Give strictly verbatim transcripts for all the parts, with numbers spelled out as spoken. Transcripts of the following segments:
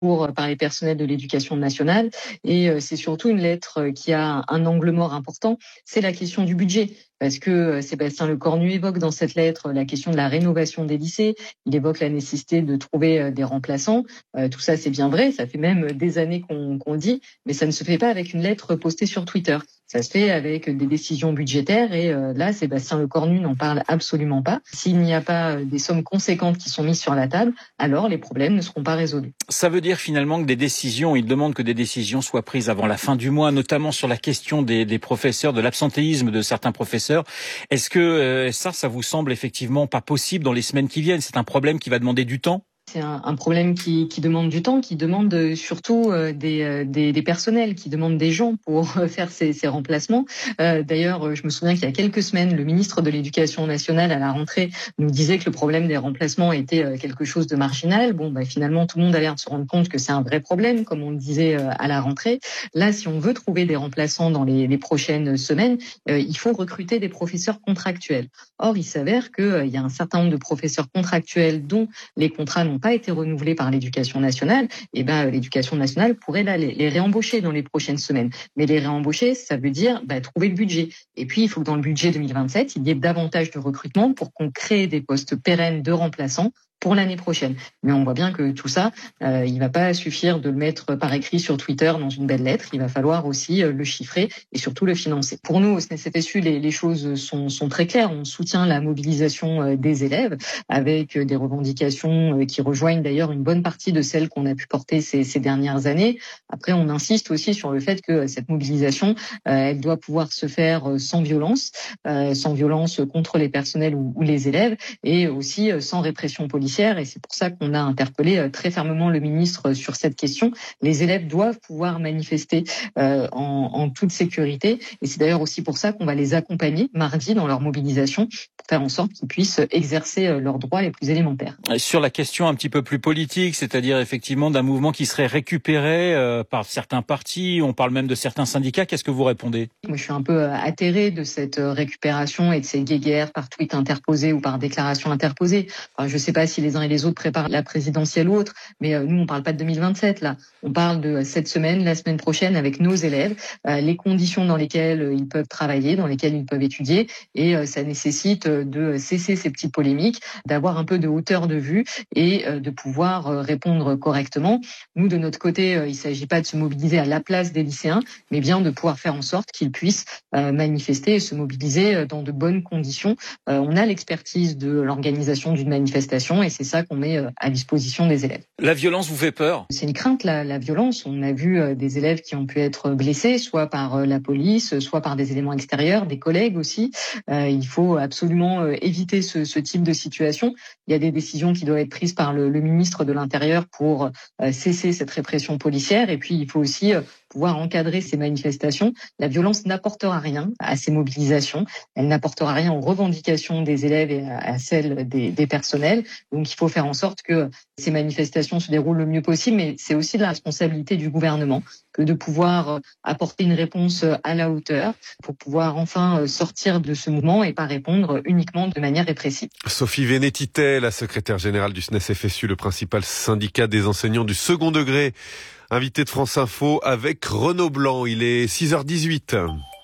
pour, par les personnels de l'éducation nationale. Et euh, c'est surtout une lettre qui a un angle mort important, c'est la question du budget. Parce que Sébastien Lecornu évoque dans cette lettre la question de la rénovation des lycées. Il évoque la nécessité de trouver des remplaçants. Euh, tout ça, c'est bien vrai. Ça fait même des années qu'on, qu'on le dit. Mais ça ne se fait pas avec une lettre postée sur Twitter. Ça se fait avec des décisions budgétaires. Et euh, là, Sébastien Lecornu n'en parle absolument pas. S'il n'y a pas des sommes conséquentes qui sont mises sur la table, alors les problèmes ne seront pas résolus. Ça veut dire finalement que des décisions, il demande que des décisions soient prises avant la fin du mois, notamment sur la question des, des professeurs, de l'absentéisme de certains professeurs. Est-ce que euh, ça, ça vous semble effectivement pas possible dans les semaines qui viennent? C'est un problème qui va demander du temps? C'est un, un problème qui, qui demande du temps, qui demande surtout euh, des, euh, des, des personnels, qui demande des gens pour euh, faire ces, ces remplacements. Euh, d'ailleurs, je me souviens qu'il y a quelques semaines, le ministre de l'Éducation nationale à la rentrée nous disait que le problème des remplacements était euh, quelque chose de marginal. Bon, bah, finalement, tout le monde a l'air de se rendre compte que c'est un vrai problème, comme on le disait euh, à la rentrée. Là, si on veut trouver des remplaçants dans les, les prochaines semaines, euh, il faut recruter des professeurs contractuels. Or, il s'avère qu'il euh, y a un certain nombre de professeurs contractuels dont les contrats n'ont pas été renouvelés par l'Éducation nationale, et ben l'Éducation nationale pourrait là les, les réembaucher dans les prochaines semaines. Mais les réembaucher, ça veut dire bah, trouver le budget. Et puis il faut que dans le budget deux mille vingt-sept, il y ait davantage de recrutement pour qu'on crée des postes pérennes de remplaçants pour l'année prochaine. Mais on voit bien que tout ça, euh, il va pas suffire de le mettre par écrit sur Twitter dans une belle lettre. Il va falloir aussi euh, le chiffrer et surtout le financer. Pour nous, au S N E S F S U, les, les choses sont, sont très claires. On soutient la mobilisation euh, des élèves avec euh, des revendications euh, qui rejoignent d'ailleurs une bonne partie de celles qu'on a pu porter ces, ces dernières années. Après, on insiste aussi sur le fait que cette mobilisation, euh, elle doit pouvoir se faire euh, sans violence, euh, sans violence contre les personnels ou, ou les élèves, et aussi euh, sans répression policière. Et c'est pour ça qu'on a interpellé très fermement le ministre sur cette question. Les élèves doivent pouvoir manifester euh, en, en toute sécurité. Et c'est d'ailleurs aussi pour ça qu'on va les accompagner mardi dans leur mobilisation pour faire en sorte qu'ils puissent exercer leurs droits les plus élémentaires. Et sur la question un petit peu plus politique, c'est-à-dire effectivement d'un mouvement qui serait récupéré euh, par certains partis, on parle même de certains syndicats, qu'est-ce que vous répondez? Moi, je suis un peu atterrée de cette récupération et de ces guéguerres par tweet interposé ou par déclaration interposée. Enfin, je ne sais pas si les uns et les autres préparent la présidentielle ou autre, mais euh, nous, on parle pas de deux mille vingt-sept, là. On parle de cette semaine, la semaine prochaine, avec nos élèves, euh, les conditions dans lesquelles euh, ils peuvent travailler, dans lesquelles ils peuvent étudier, et euh, ça nécessite euh, de cesser ces petites polémiques, d'avoir un peu de hauteur de vue et euh, de pouvoir euh, répondre correctement. Nous, de notre côté, euh, il s'agit pas de se mobiliser à la place des lycéens, mais bien de pouvoir faire en sorte qu'ils puissent euh, manifester et se mobiliser dans de bonnes conditions. Euh, on a l'expertise de l'organisation d'une manifestation, et c'est ça qu'on met à disposition des élèves. La violence vous fait peur? C'est une crainte, la, la violence. On a vu des élèves qui ont pu être blessés, soit par la police, soit par des éléments extérieurs, des collègues aussi. Euh, il faut absolument éviter ce, ce type de situation. Il y a des décisions qui doivent être prises par le, le ministre de l'Intérieur pour euh, cesser cette répression policière. Et puis, il faut aussi euh, pouvoir encadrer ces manifestations. La violence n'apportera rien à ces mobilisations. Elle n'apportera rien aux revendications des élèves et à, à celles des, des personnels. Donc, il faut faire en sorte que ces manifestations se déroulent le mieux possible, mais c'est aussi de la responsabilité du gouvernement que de pouvoir apporter une réponse à la hauteur pour pouvoir enfin sortir de ce mouvement et pas répondre uniquement de manière répressive. Sophie Vénétité, la secrétaire générale du S N E S F S U, le principal syndicat des enseignants du second degré, invité de France Info avec Renaud Blanc. Il est six heures dix-huit.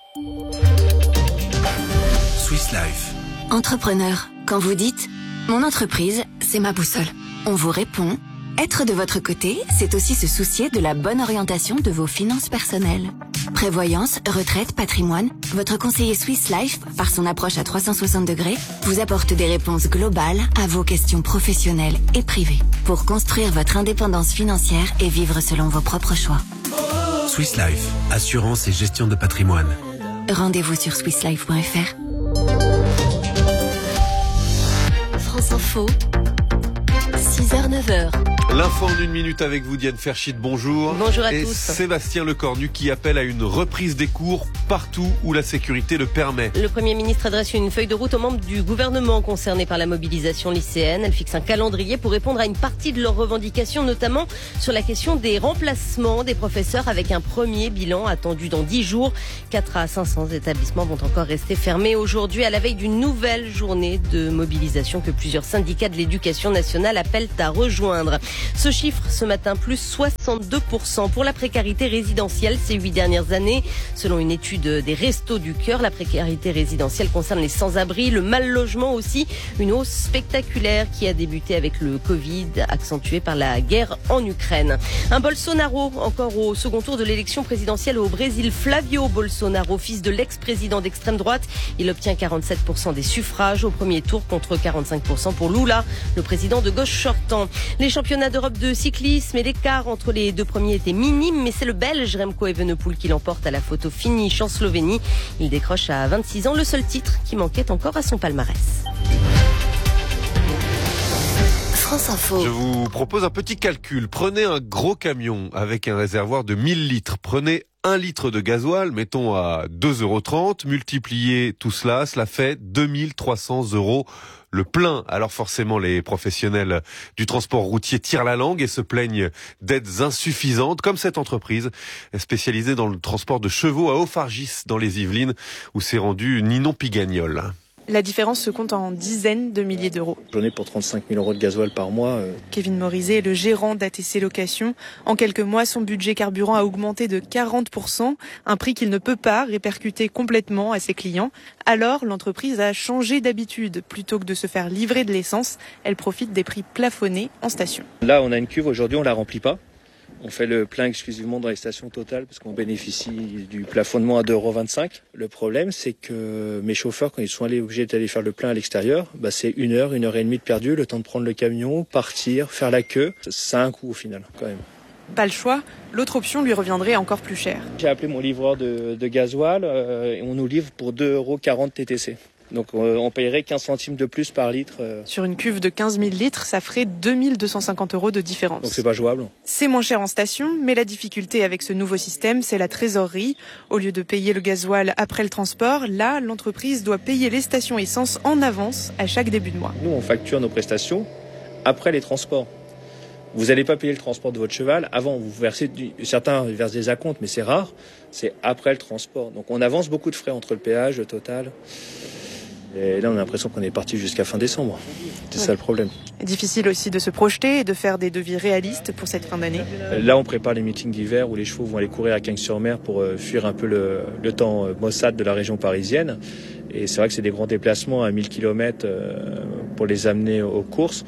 Swiss Life. Entrepreneur, quand vous dites « Mon entreprise, c'est ma boussole », on vous répond « Être de votre côté, c'est aussi se soucier de la bonne orientation de vos finances personnelles. » Prévoyance, retraite, patrimoine, votre conseiller Swiss Life, par son approche à trois cent soixante degrés, vous apporte des réponses globales à vos questions professionnelles et privées pour construire votre indépendance financière et vivre selon vos propres choix. Swiss Life, assurance et gestion de patrimoine. Rendez-vous sur swiss life point f r. France Info, six heures neuf heures. L'info en une minute avec vous, Diane Ferchit, bonjour. Bonjour à et tous. Sébastien Lecornu qui appelle à une reprise des cours partout où la sécurité le permet. Le Premier ministre adresse une feuille de route aux membres du gouvernement concernés par la mobilisation lycéenne. Elle fixe un calendrier pour répondre à une partie de leurs revendications, notamment sur la question des remplacements des professeurs, avec un premier bilan attendu dans dix jours. quatre à cinq cents établissements vont encore rester fermés aujourd'hui à la veille d'une nouvelle journée de mobilisation que plusieurs syndicats de l'éducation nationale appellent à rejoindre. Ce chiffre, ce matin, plus soixante-deux pour cent. Pour la précarité résidentielle ces huit dernières années, selon une étude des Restos du Cœur, la précarité résidentielle concerne les sans-abri, le mal-logement aussi, une hausse spectaculaire qui a débuté avec le Covid, accentuée par la guerre en Ukraine. Un Bolsonaro, encore au second tour de l'élection présidentielle au Brésil. Flavio Bolsonaro, fils de l'ex-président d'extrême droite, il obtient quarante-sept pour cent des suffrages au premier tour contre quarante-cinq pour cent pour Lula, le président de gauche sortant. Les championnats d'Europe de cyclisme et l'écart entre les deux premiers était minime, mais c'est le Belge Remco Evenepoel qui l'emporte à la photo finish en Slovénie. Il décroche à vingt-six ans le seul titre qui manquait encore à son palmarès. France Info. Je vous propose un petit calcul. Prenez un gros camion avec un réservoir de mille litres. Prenez un litre de gasoil, mettons à deux euros trente. Multipliez tout cela, cela fait deux mille trois cents euros le plein. Alors forcément, les professionnels du transport routier tirent la langue et se plaignent d'aides insuffisantes, comme cette entreprise spécialisée dans le transport de chevaux à Haut-Fargis, dans les Yvelines, où s'est rendu Ninon Pigagnol. La différence se compte en dizaines de milliers d'euros. J'en ai pour trente-cinq mille euros de gasoil par mois. Euh... Kevin Morizet est le gérant d'A T C Location. En quelques mois, son budget carburant a augmenté de quarante pour cent, un prix qu'il ne peut pas répercuter complètement à ses clients. Alors, l'entreprise a changé d'habitude. Plutôt que de se faire livrer de l'essence, elle profite des prix plafonnés en station. Là, on a une cuve, aujourd'hui on la remplit pas. On fait le plein exclusivement dans les stations Total parce qu'on bénéficie du plafonnement à deux euros vingt-cinq. Le problème, c'est que mes chauffeurs, quand ils sont allés obligés d'aller faire le plein à l'extérieur, bah c'est une heure, une heure et demie de perdu, le temps de prendre le camion, partir, faire la queue. Ça a un coût au final, quand même. Pas le choix, l'autre option lui reviendrait encore plus cher. J'ai appelé mon livreur de, de gasoil euh, et on nous livre pour deux euros quarante T T C. Donc on payerait quinze centimes de plus par litre. Sur une cuve de quinze mille litres, ça ferait deux mille deux cent cinquante euros de différence. Donc c'est pas jouable. C'est moins cher en station, mais la difficulté avec ce nouveau système, c'est la trésorerie. Au lieu de payer le gasoil après le transport, là, l'entreprise doit payer les stations essence en avance à chaque début de mois. Nous, on facture nos prestations après les transports. Vous n'allez pas payer le transport de votre cheval avant. Vous versez du... Certains versent des acomptes, mais c'est rare. C'est après le transport. Donc on avance beaucoup de frais entre le péage, le total. Et là, on a l'impression qu'on est parti jusqu'à fin décembre. C'est ouais. ça le problème. Difficile aussi de se projeter et de faire des devis réalistes pour cette fin d'année. Là, on prépare les meetings d'hiver où les chevaux vont aller courir à Cagnes-sur-Mer pour euh, fuir un peu le, le temps euh, maussade de la région parisienne. Et c'est vrai que c'est des grands déplacements à mille kilomètres euh, pour les amener aux courses.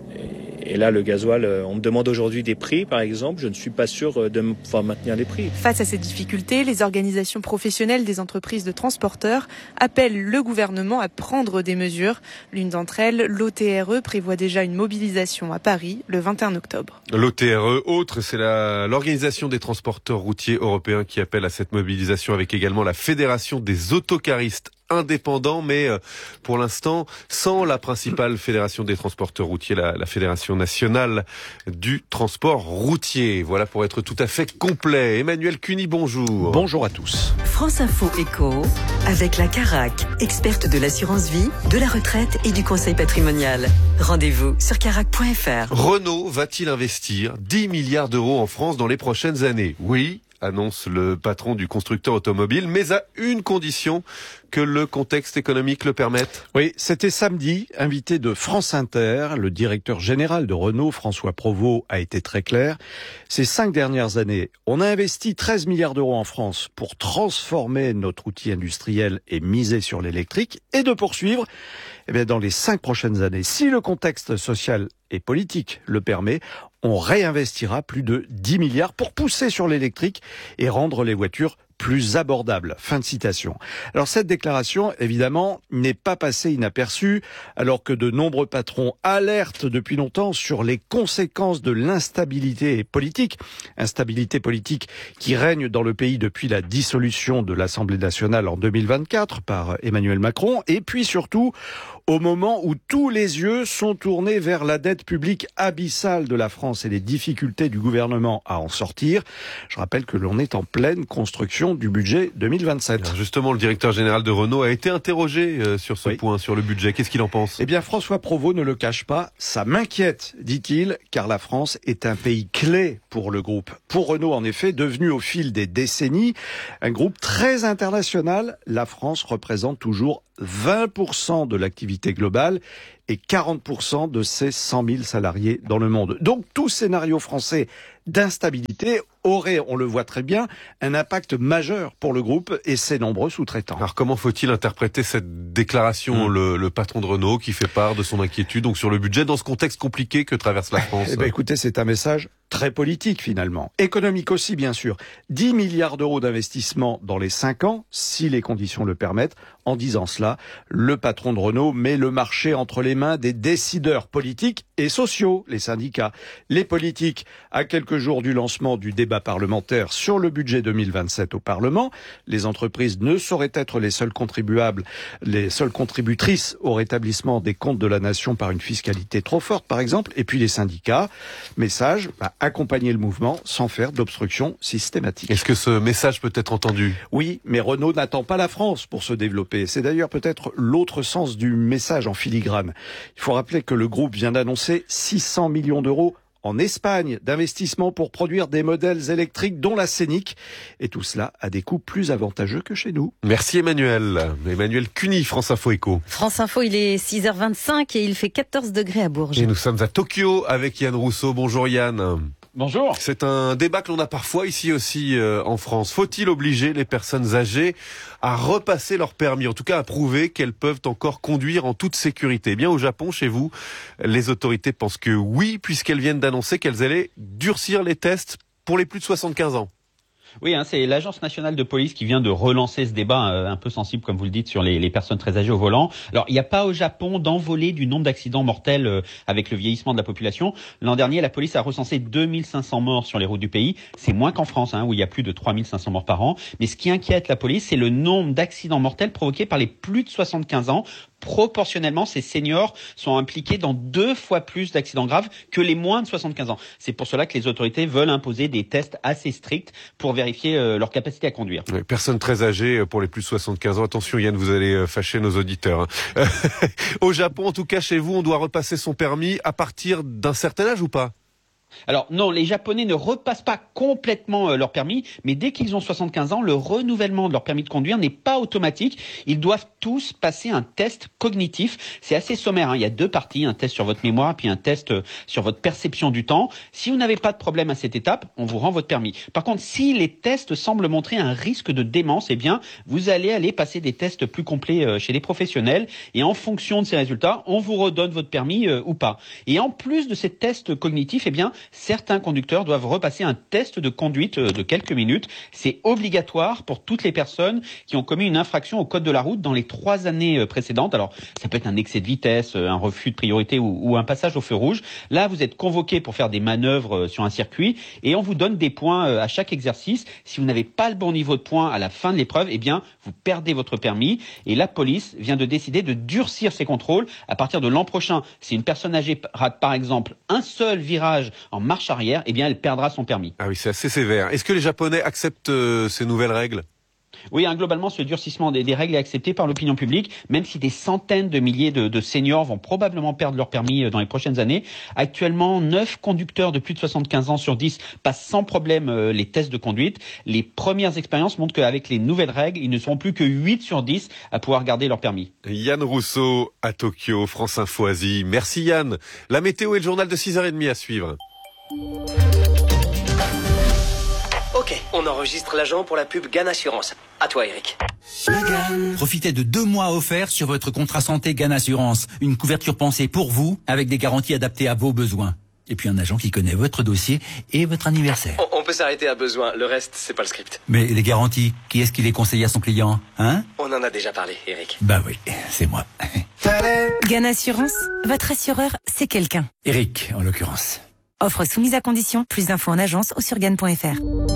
Et là, le gasoil, on me demande aujourd'hui des prix, par exemple. Je ne suis pas sûr de pouvoir maintenir les prix. Face à ces difficultés, les organisations professionnelles des entreprises de transporteurs appellent le gouvernement à prendre des mesures. L'une d'entre elles, l'O T R E, prévoit déjà une mobilisation à Paris le vingt et un octobre. L'O T R E, autre, c'est la, l'Organisation des transporteurs routiers européens qui appelle à cette mobilisation, avec également la Fédération des autocaristes indépendant, mais pour l'instant sans la principale fédération des transporteurs routiers, la, la Fédération nationale du transport routier. Voilà pour être tout à fait complet. Emmanuel Cuny, bonjour. Bonjour à tous. France Info Éco, avec la Carac, experte de l'assurance vie, de la retraite et du conseil patrimonial. Rendez-vous sur carac point f r. Renault va-t-il investir dix milliards d'euros en France dans les prochaines années? Oui, annonce le patron du constructeur automobile, mais à une condition, que le contexte économique le permette. Oui, c'était samedi, invité de France Inter, le directeur général de Renault, François Provost, a été très clair. Ces cinq dernières années, on a investi treize milliards d'euros en France pour transformer notre outil industriel et miser sur l'électrique, et de poursuivre eh bien, dans les cinq prochaines années. Si le contexte social et politique le permet, on réinvestira plus de dix milliards pour pousser sur l'électrique et rendre les voitures plus abordables. Fin de citation. Alors cette déclaration, évidemment, n'est pas passée inaperçue, alors que de nombreux patrons alertent depuis longtemps sur les conséquences de l'instabilité politique. Instabilité politique qui règne dans le pays depuis la dissolution de l'Assemblée nationale en deux mille vingt-quatre par Emmanuel Macron, et puis surtout au moment où tous les yeux sont tournés vers la dette publique abyssale de la France et les difficultés du gouvernement à en sortir. Je rappelle que l'on est en pleine construction du budget deux mille vingt-sept. Alors justement, le directeur général de Renault a été interrogé euh, sur ce oui. point, sur le budget. Qu'est-ce qu'il en pense? Eh bien, François Provost ne le cache pas. Ça m'inquiète, dit-il, car la France est un pays clé pour le groupe. Pour Renault, en effet, devenu au fil des décennies un groupe très international, la France représente toujours vingt pour cent de l'activité globale et quarante pour cent de ses cent mille salariés dans le monde. Donc tout scénario français d'instabilité aurait, on le voit très bien, un impact majeur pour le groupe et ses nombreux sous-traitants. Alors comment faut-il interpréter cette déclaration, mmh. le, le patron de Renault qui fait part de son inquiétude donc sur le budget dans ce contexte compliqué que traverse la France? Eh ben, écoutez, c'est un message très politique finalement. Économique aussi bien sûr. dix milliards d'euros d'investissement dans les cinq ans, si les conditions le permettent. En disant cela, le patron de Renault met le marché entre les mains des décideurs politiques et sociaux, les syndicats. Les politiques, à quelques jours du lancement du débat parlementaire sur le budget deux mille vingt-sept au Parlement, les entreprises ne sauraient être les seuls contribuables, les seules contributrices au rétablissement des comptes de la nation par une fiscalité trop forte, par exemple. Et puis les syndicats, message, bah, accompagner le mouvement sans faire d'obstruction systématique. Est-ce que ce message peut être entendu? Oui, mais Renault n'attend pas la France pour se développer. C'est d'ailleurs peut-être l'autre sens du message en filigrane. Il faut rappeler que le groupe vient d'annoncer six cents millions d'euros en Espagne d'investissement pour produire des modèles électriques dont la Scénic. Et tout cela à des coûts plus avantageux que chez nous. Merci Emmanuel. Emmanuel Cuny, France Info Éco. France Info, il est six heures vingt-cinq et il fait quatorze degrés à Bourges. Et nous sommes à Tokyo avec Yann Rousseau. Bonjour Yann. Bonjour. C'est un débat que l'on a parfois ici aussi euh, en France. Faut-il obliger les personnes âgées à repasser leur permis, en tout cas à prouver qu'elles peuvent encore conduire en toute sécurité? Eh bien, au Japon, chez vous, les autorités pensent que oui, puisqu'elles viennent d'annoncer qu'elles allaient durcir les tests pour les plus de soixante-quinze ans. Oui, hein, c'est l'Agence nationale de police qui vient de relancer ce débat euh, un peu sensible, comme vous le dites, sur les, les personnes très âgées au volant. Alors, il n'y a pas au Japon d'envolée du nombre d'accidents mortels euh, avec le vieillissement de la population. L'an dernier, la police a recensé deux mille cinq cents morts sur les routes du pays. C'est moins qu'en France, hein, où il y a plus de trois mille cinq cents morts par an. Mais ce qui inquiète la police, c'est le nombre d'accidents mortels provoqués par les plus de soixante-quinze ans. Proportionnellement, ces seniors sont impliqués dans deux fois plus d'accidents graves que les moins de soixante-quinze ans. C'est pour cela que les autorités veulent imposer des tests assez stricts pour vérifier euh, leur capacité à conduire. Oui, personnes très âgées pour les plus de soixante-quinze ans. Attention Yann, vous allez fâcher nos auditeurs. Hein. Au Japon, en tout cas chez vous, on doit repasser son permis à partir d'un certain âge ou pas ? Alors non, les Japonais ne repassent pas complètement euh, leur permis, mais dès qu'ils ont soixante-quinze ans, le renouvellement de leur permis de conduire n'est pas automatique. Ils doivent tous passer un test cognitif. C'est assez sommaire, hein. Il y a deux parties, un test sur votre mémoire, puis un test euh, sur votre perception du temps. Si vous n'avez pas de problème à cette étape, on vous rend votre permis. Par contre, si les tests semblent montrer un risque de démence, eh bien, vous allez aller passer des tests plus complets euh, chez les professionnels. Et en fonction de ces résultats, on vous redonne votre permis euh, ou pas. Et en plus de ces tests cognitifs, eh bien, certains conducteurs doivent repasser un test de conduite de quelques minutes. C'est obligatoire pour toutes les personnes qui ont commis une infraction au code de la route dans les trois années précédentes. Alors, ça peut être un excès de vitesse, un refus de priorité ou, ou un passage au feu rouge. Là, vous êtes convoqué pour faire des manœuvres sur un circuit et on vous donne des points à chaque exercice. Si vous n'avez pas le bon niveau de points à la fin de l'épreuve, eh bien, vous perdez votre permis. Et la police vient de décider de durcir ces contrôles à partir de l'an prochain. Si une personne âgée rate, par exemple, un seul virage en marche arrière, eh bien, elle perdra son permis. Ah oui, c'est assez sévère. Est-ce que les Japonais acceptent euh, ces nouvelles règles ? Oui, hein, globalement, ce durcissement des, des règles est accepté par l'opinion publique, même si des centaines de milliers de, de seniors vont probablement perdre leur permis dans les prochaines années. Actuellement, neuf conducteurs de plus de soixante-quinze ans sur dix passent sans problème euh, les tests de conduite. Les premières expériences montrent qu'avec les nouvelles règles, ils ne seront plus que huit sur dix à pouvoir garder leur permis. Yann Rousseau à Tokyo, France Info Asie. Merci Yann. La météo et le journal de six heures trente à suivre. Ok, on enregistre l'agent pour la pub Gann Assurance. À toi, Eric. Profitez de deux mois offerts sur votre contrat santé Gann Assurance. Une couverture pensée pour vous, avec des garanties adaptées à vos besoins. Et puis un agent qui connaît votre dossier et votre anniversaire. On, on peut s'arrêter à besoin, le reste, c'est pas le script. Mais les garanties, qui est-ce qui les conseille à son client, hein? On en a déjà parlé, Eric. Bah oui, c'est moi. Gann Assurance, votre assureur, c'est quelqu'un. Eric, en l'occurrence. Offre soumise à condition. Plus d'infos en agence ou sur gann point f r.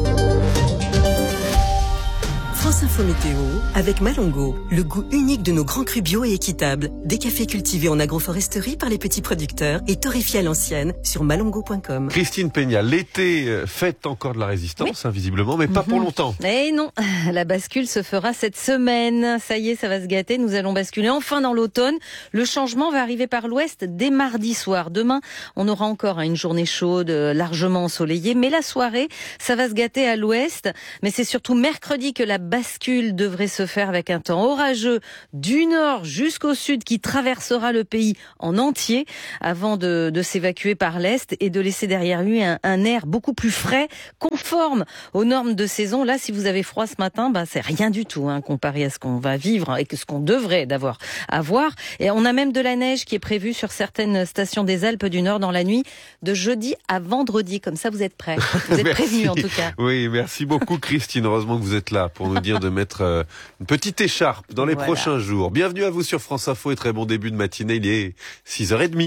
France Info Météo avec Malongo, le goût unique de nos grands crus bio et équitables. Des cafés cultivés en agroforesterie par les petits producteurs et torréfiés à l'ancienne sur malongo point com. Christine Peña, l'été fête encore de la résistance, oui. hein, visiblement, mais pas mm-hmm. pour longtemps. Eh non, la bascule se fera cette semaine. Ça y est, ça va se gâter. Nous allons basculer enfin dans l'automne. Le changement va arriver par l'ouest dès mardi soir. Demain, on aura encore une journée chaude, largement ensoleillée, mais la soirée, ça va se gâter à l'ouest. Mais c'est surtout mercredi que la bascule bascule devrait se faire avec un temps orageux du nord jusqu'au sud qui traversera le pays en entier avant de, de s'évacuer par l'est et de laisser derrière lui un, un air beaucoup plus frais, conforme aux normes de saison. Là, si vous avez froid ce matin, bah, c'est rien du tout hein, comparé à ce qu'on va vivre et que ce qu'on devrait d'avoir avoir. Et on a même de la neige qui est prévue sur certaines stations des Alpes du Nord dans la nuit de jeudi à vendredi. Comme ça, vous êtes prêts. Vous êtes prévenus en tout cas. Oui, merci beaucoup Christine. Heureusement que vous êtes là pour nous dire de mettre euh, une petite écharpe dans les voilà. prochains jours. Bienvenue à vous sur France Info et très bon début de matinée. Il est six heures trente.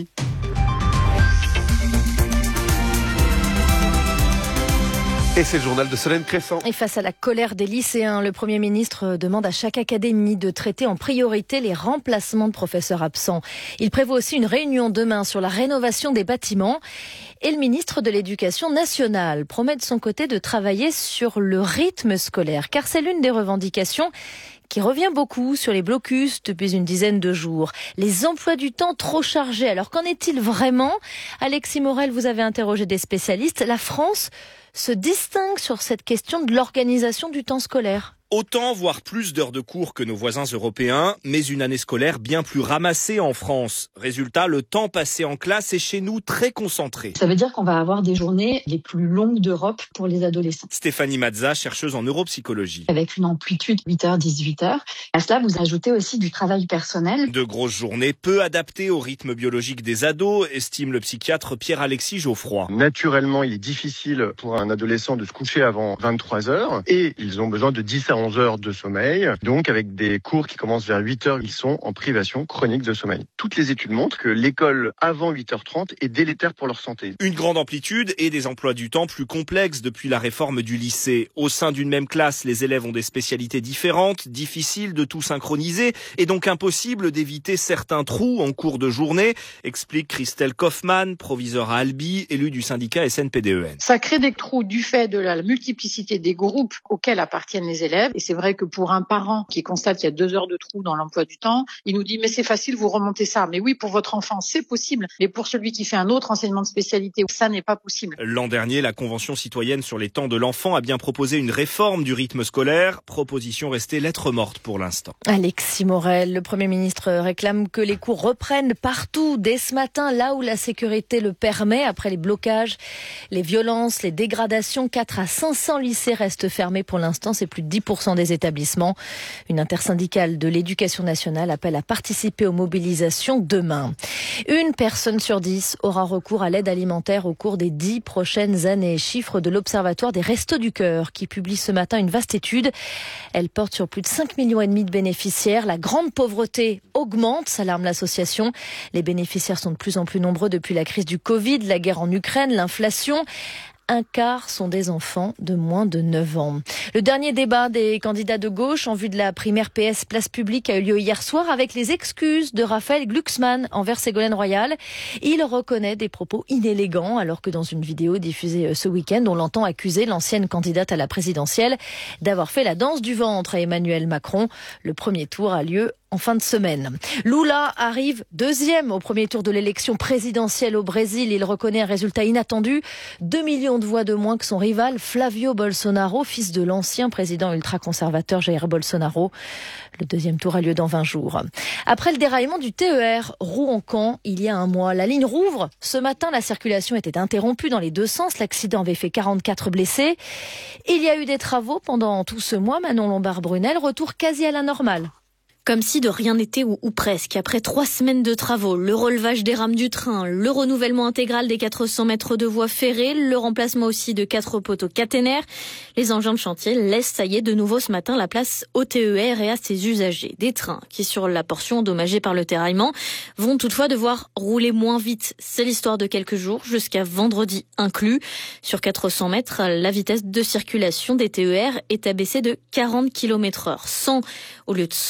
Et c'est le journal de Solène Crescent. Et face à la colère des lycéens, le Premier ministre demande à chaque académie de traiter en priorité les remplacements de professeurs absents. Il prévoit aussi une réunion demain sur la rénovation des bâtiments. Et le ministre de l'Éducation nationale promet de son côté de travailler sur le rythme scolaire, car c'est l'une des revendications qui revient beaucoup sur les blocus depuis une dizaine de jours. Les emplois du temps trop chargés. Alors qu'en est-il vraiment ? Alexis Morel, vous avez interrogé des spécialistes. La France se distingue sur cette question de l'organisation du temps scolaire. Autant, voire plus d'heures de cours que nos voisins européens, mais une année scolaire bien plus ramassée en France. Résultat, le temps passé en classe est chez nous très concentré. Ça veut dire qu'on va avoir des journées les plus longues d'Europe pour les adolescents. Stéphanie Mazza, chercheuse en neuropsychologie. Avec une amplitude huit heures dix-huit heures. À cela, vous ajoutez aussi du travail personnel. De grosses journées peu adaptées au rythme biologique des ados, estime le psychiatre Pierre-Alexis Geoffroy. Naturellement, il est difficile pour un adolescent de se coucher avant vingt-trois heures et ils ont besoin de dix à onze heures de sommeil. Donc, avec des cours qui commencent vers huit heures, ils sont en privation chronique de sommeil. Toutes les études montrent que l'école avant huit heures trente est délétère pour leur santé. Une grande amplitude et des emplois du temps plus complexes depuis la réforme du lycée. Au sein d'une même classe, les élèves ont des spécialités différentes, difficiles de tout synchroniser et donc impossible d'éviter certains trous en cours de journée, explique Christelle Kaufmann, proviseure à Albi, élue du syndicat S N P D E N. Ça crée des trous du fait de la multiplicité des groupes auxquels appartiennent les élèves. Et c'est vrai que pour un parent qui constate qu'il y a deux heures de trou dans l'emploi du temps, il nous dit mais c'est facile, vous remontez ça. Mais oui, pour votre enfant, c'est possible. Mais pour celui qui fait un autre enseignement de spécialité, ça n'est pas possible. L'an dernier, la Convention citoyenne sur les temps de l'enfant a bien proposé une réforme du rythme scolaire. Proposition restée lettre morte pour l'instant. Alexis Morel, le Premier ministre réclame que les cours reprennent partout dès ce matin, là où la sécurité le permet, après les blocages, les violences, les dégradations. quatre à cinq cents lycées restent fermés pour l'instant, c'est plus de dix pour cent des établissements. Une intersyndicale de l'éducation nationale appelle à participer aux mobilisations demain. Une personne sur dix aura recours à l'aide alimentaire au cours des dix prochaines années. Chiffre de l'Observatoire des Restos du Cœur qui publie ce matin une vaste étude. Elle porte sur plus de cinq millions et demi de bénéficiaires. La grande pauvreté augmente, s'alarme l'association. Les bénéficiaires sont de plus en plus nombreux depuis la crise du Covid, la guerre en Ukraine, l'inflation. Un quart sont des enfants de moins de neuf ans. Le dernier débat des candidats de gauche en vue de la primaire P S Place Publique a eu lieu hier soir avec les excuses de Raphaël Glucksmann envers Ségolène Royal. Il reconnaît des propos inélégants alors que dans une vidéo diffusée ce week-end, on l'entend accuser l'ancienne candidate à la présidentielle d'avoir fait la danse du ventre à Emmanuel Macron. Le premier tour a lieu en fin de semaine. Lula arrive deuxième au premier tour de l'élection présidentielle au Brésil. Il reconnaît un résultat inattendu. Deux millions de voix de moins que son rival Flavio Bolsonaro, fils de l'ancien président ultra-conservateur Jair Bolsonaro. Le deuxième tour a lieu dans vingt jours. Après le déraillement du T E R Rouen-Caen il y a un mois, la ligne rouvre. Ce matin, la circulation était interrompue dans les deux sens. L'accident avait fait quarante-quatre blessés. Il y a eu des travaux pendant tout ce mois. Manon Lombard-Brunel, retour quasi à la normale. Comme si de rien n'était ou, ou presque. Après trois semaines de travaux, le relevage des rames du train, le renouvellement intégral des quatre cents mètres de voies ferrées, le remplacement aussi de quatre poteaux caténaires, les engins de chantier laissent, ça y est, de nouveau ce matin la place au T E R et à ses usagers. Des trains qui, sur la portion endommagée par le terraillement, vont toutefois devoir rouler moins vite. C'est l'histoire de quelques jours, jusqu'à vendredi inclus. Sur quatre cents mètres, la vitesse de circulation des T E R est abaissée de quarante kilomètres heure. cent au lieu de cent quarante.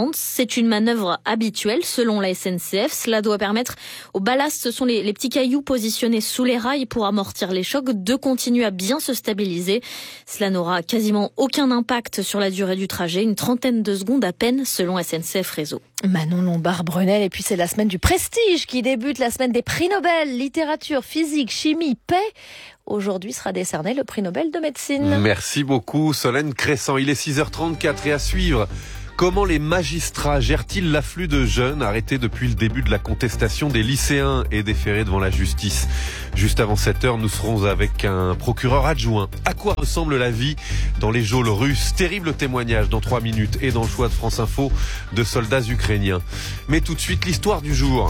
descente. C'est une manœuvre habituelle selon la S N C F. Cela doit permettre au ballast, ce sont les, les petits cailloux positionnés sous les rails pour amortir les chocs, de continuer à bien se stabiliser. Cela n'aura quasiment aucun impact sur la durée du trajet, une trentaine de secondes à peine selon S N C F Réseau. Manon Lombard-Brunel, et puis c'est la semaine du prestige qui débute, la semaine des prix Nobel, littérature, physique, chimie, paix. Aujourd'hui sera décerné le prix Nobel de médecine. Merci beaucoup Solène Crescent. Il est six heures trente-quatre et à suivre. Comment les magistrats gèrent-ils l'afflux de jeunes arrêtés depuis le début de la contestation des lycéens et déférés devant la justice? Juste avant sept heures, nous serons avec un procureur adjoint. À quoi ressemble la vie dans les geôles russes? Terrible témoignage dans trois minutes et dans le choix de France Info de soldats ukrainiens. Mais tout de suite, l'histoire du jour.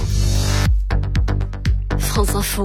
France Info,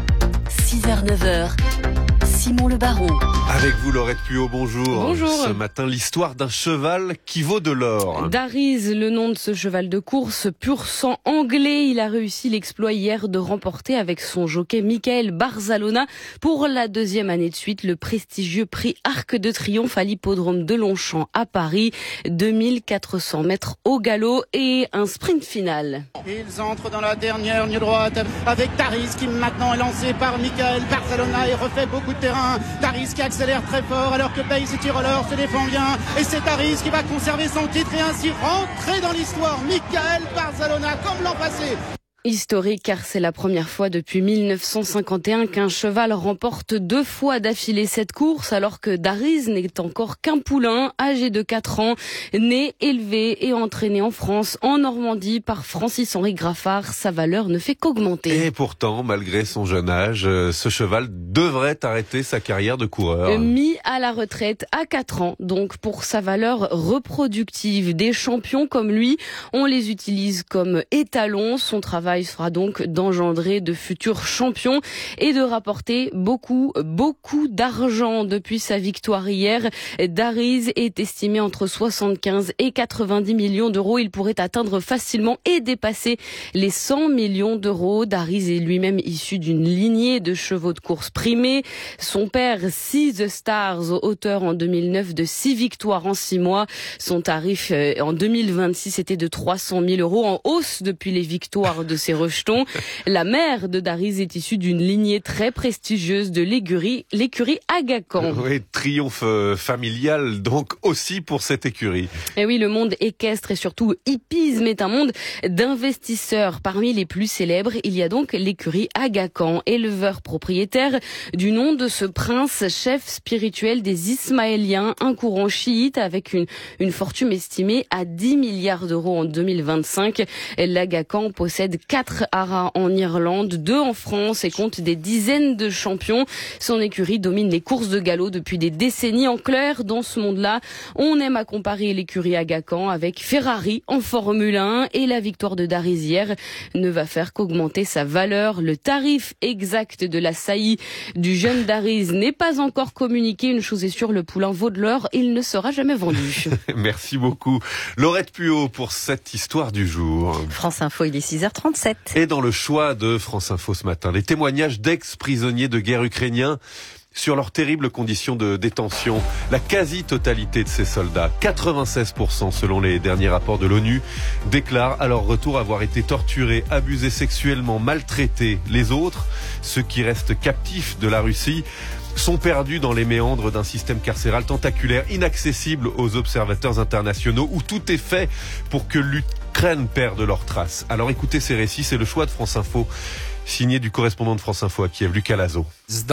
six heures neuf heures. Simon Le Baron. Avec vous, Laurette Puot, bonjour. Bonjour. Ce matin, l'histoire d'un cheval qui vaut de l'or. Dariz, le nom de ce cheval de course, pur sang anglais. Il a réussi l'exploit hier de remporter avec son jockey Michael Barzalona pour la deuxième année de suite le prestigieux prix Arc de Triomphe à l'hippodrome de Longchamp à Paris. deux mille quatre cents mètres au galop et un sprint final. Ils entrent dans la dernière ligne droite avec Dariz qui maintenant est lancé par Michael Barzalona et refait beaucoup de terrain. Dariz qui accélère très fort alors que Bay City Roller se défend bien. Et c'est Dariz qui va conserver son titre et ainsi rentrer dans l'histoire. Michael Barzalona comme l'an passé. Historique car c'est la première fois depuis mille neuf cent cinquante et un qu'un cheval remporte deux fois d'affilée cette course alors que Dariz n'est encore qu'un poulain âgé de quatre ans, né, élevé et entraîné en France, en Normandie par Francis-Henri Graffard. Sa valeur ne fait qu'augmenter. Et pourtant, malgré son jeune âge, ce cheval devrait arrêter sa carrière de coureur. Mis à la retraite à quatre ans, donc pour sa valeur reproductive. Des champions comme lui, on les utilise comme étalons. Son travail sera donc d'engendrer de futurs champions et de rapporter beaucoup, beaucoup d'argent. Depuis sa victoire hier, Dariz est estimé entre soixante-quinze et quatre-vingt-dix millions d'euros. Il pourrait atteindre facilement et dépasser les cent millions d'euros. Dariz est lui-même issu d'une lignée de chevaux de course primés. Son père, Sea The Stars, auteur en deux mille neuf de six victoires en six mois. Son tarif en deux mille vingt-six était de trois cent mille euros, en hausse depuis les victoires de ses rejetons. La mère de Dariz est issue d'une lignée très prestigieuse de l'écurie, l'écurie Aga Khan. Oui, triomphe familial donc aussi pour cette écurie. Et oui, le monde équestre et surtout hippisme est un monde d'investisseurs. Parmi les plus célèbres, il y a donc l'écurie Aga Khan, éleveur propriétaire du nom de ce prince, chef spirituel des Ismaéliens, un courant chiite avec une, une fortune estimée à dix milliards d'euros en deux mille vingt-cinq. L'Aga Khan possède quatre haras en Irlande, deux en France et compte des dizaines de champions. Son écurie domine les courses de galop depuis des décennies. En clair, dans ce monde-là, on aime à comparer l'écurie Aga Khan avec Ferrari en Formule un et la victoire de Dariz hier ne va faire qu'augmenter sa valeur. Le tarif exact de la saillie du jeune Dariz n'est pas encore communiqué. Une chose est sûre, le poulain vaut de l'or, il ne sera jamais vendu. Merci beaucoup. Laurette Puot pour cette histoire du jour. France Info, il est six heures trente-sept. Et dans le choix de France Info ce matin, les témoignages d'ex-prisonniers de guerre ukrainiens sur leurs terribles conditions de détention. La quasi-totalité de ces soldats, quatre-vingt-seize pour cent selon les derniers rapports de l'ONU, déclarent à leur retour avoir été torturés, abusés sexuellement, maltraités. Les autres, ceux qui restent captifs de la Russie, sont perdus dans les méandres d'un système carcéral tentaculaire, inaccessible aux observateurs internationaux, où tout est fait pour que l'Ukraine perde leurs traces. Alors écoutez ces récits, c'est le choix de France Info, signé du correspondant de France Info à Kiev, Lucas Lazo.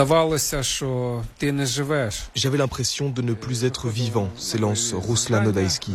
J'avais l'impression de ne plus être vivant, s'élance Ruslan Odaïski.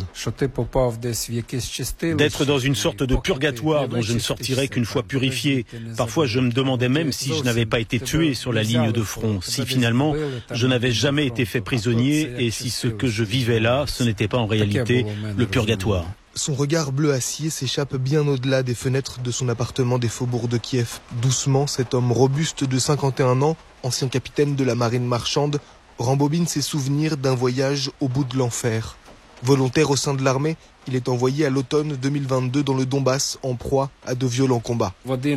D'être dans une sorte de purgatoire dont je ne sortirais qu'une fois purifié. Parfois, je me demandais même si je n'avais pas été tué sur la ligne de front, si finalement je n'avais jamais été fait prisonnier et si ce que je vivais là, ce n'était pas en réalité le purgatoire. Son regard bleu acier s'échappe bien au-delà des fenêtres de son appartement des faubourgs de Kiev. Doucement, cet homme robuste de cinquante et un ans, ancien capitaine de la marine marchande, rembobine ses souvenirs d'un voyage au bout de l'enfer. Volontaire au sein de l'armée, Il est envoyé à l'automne deux mille vingt-deux dans le Donbass en proie à de violents combats.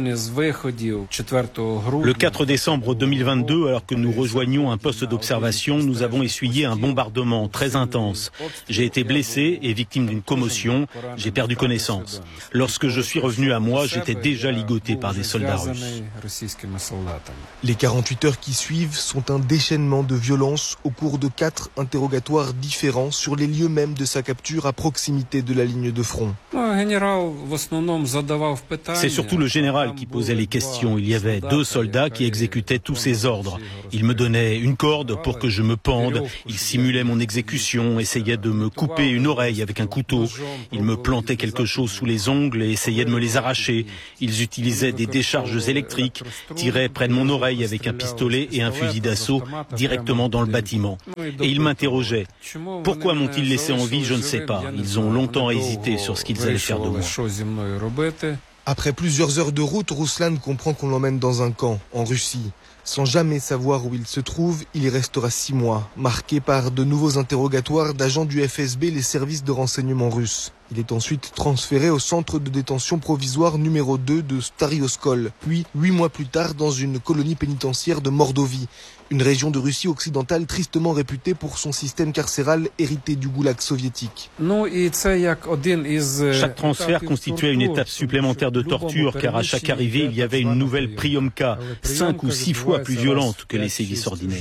Le quatre décembre deux mille vingt-deux, alors que nous rejoignions un poste d'observation, nous avons essuyé un bombardement très intense. J'ai été blessé et victime d'une commotion. J'ai perdu connaissance. Lorsque je suis revenu à moi, j'étais déjà ligoté par des soldats russes. Les quarante-huit heures qui suivent sont un déchaînement de violence au cours de quatre interrogatoires différents sur les lieux mêmes de sa capture à proximité de la ligne de front. C'est surtout le général qui posait les questions. Il y avait deux soldats qui exécutaient tous ses ordres. Il me donnait une corde pour que je me pende. Il simulait mon exécution, essayait de me couper une oreille avec un couteau. Il me plantait quelque chose sous les ongles et essayait de me les arracher. Ils utilisaient des décharges électriques, tiraient près de mon oreille avec un pistolet et un fusil d'assaut directement dans le bâtiment. Et ils m'interrogeaient. Pourquoi m'ont-ils laissé en vie? Je ne sais pas. Ils ont longtemps hésité sur ce qu'ils allaient faire de moi. Après plusieurs heures de route, Ruslan comprend qu'on l'emmène dans un camp, en Russie. Sans jamais savoir où il se trouve, il y restera six mois, marqué par de nouveaux interrogatoires d'agents du F S B, les services de renseignement russes. Il est ensuite transféré au centre de détention provisoire numéro deux de Stary-Oskol, puis huit mois plus tard dans une colonie pénitentiaire de Mordovie, une région de Russie occidentale tristement réputée pour son système carcéral hérité du goulag soviétique. Chaque transfert constituait une étape supplémentaire de torture, car à chaque arrivée, il y avait une nouvelle priomka, cinq ou six fois plus violente que les sévices ordinaires.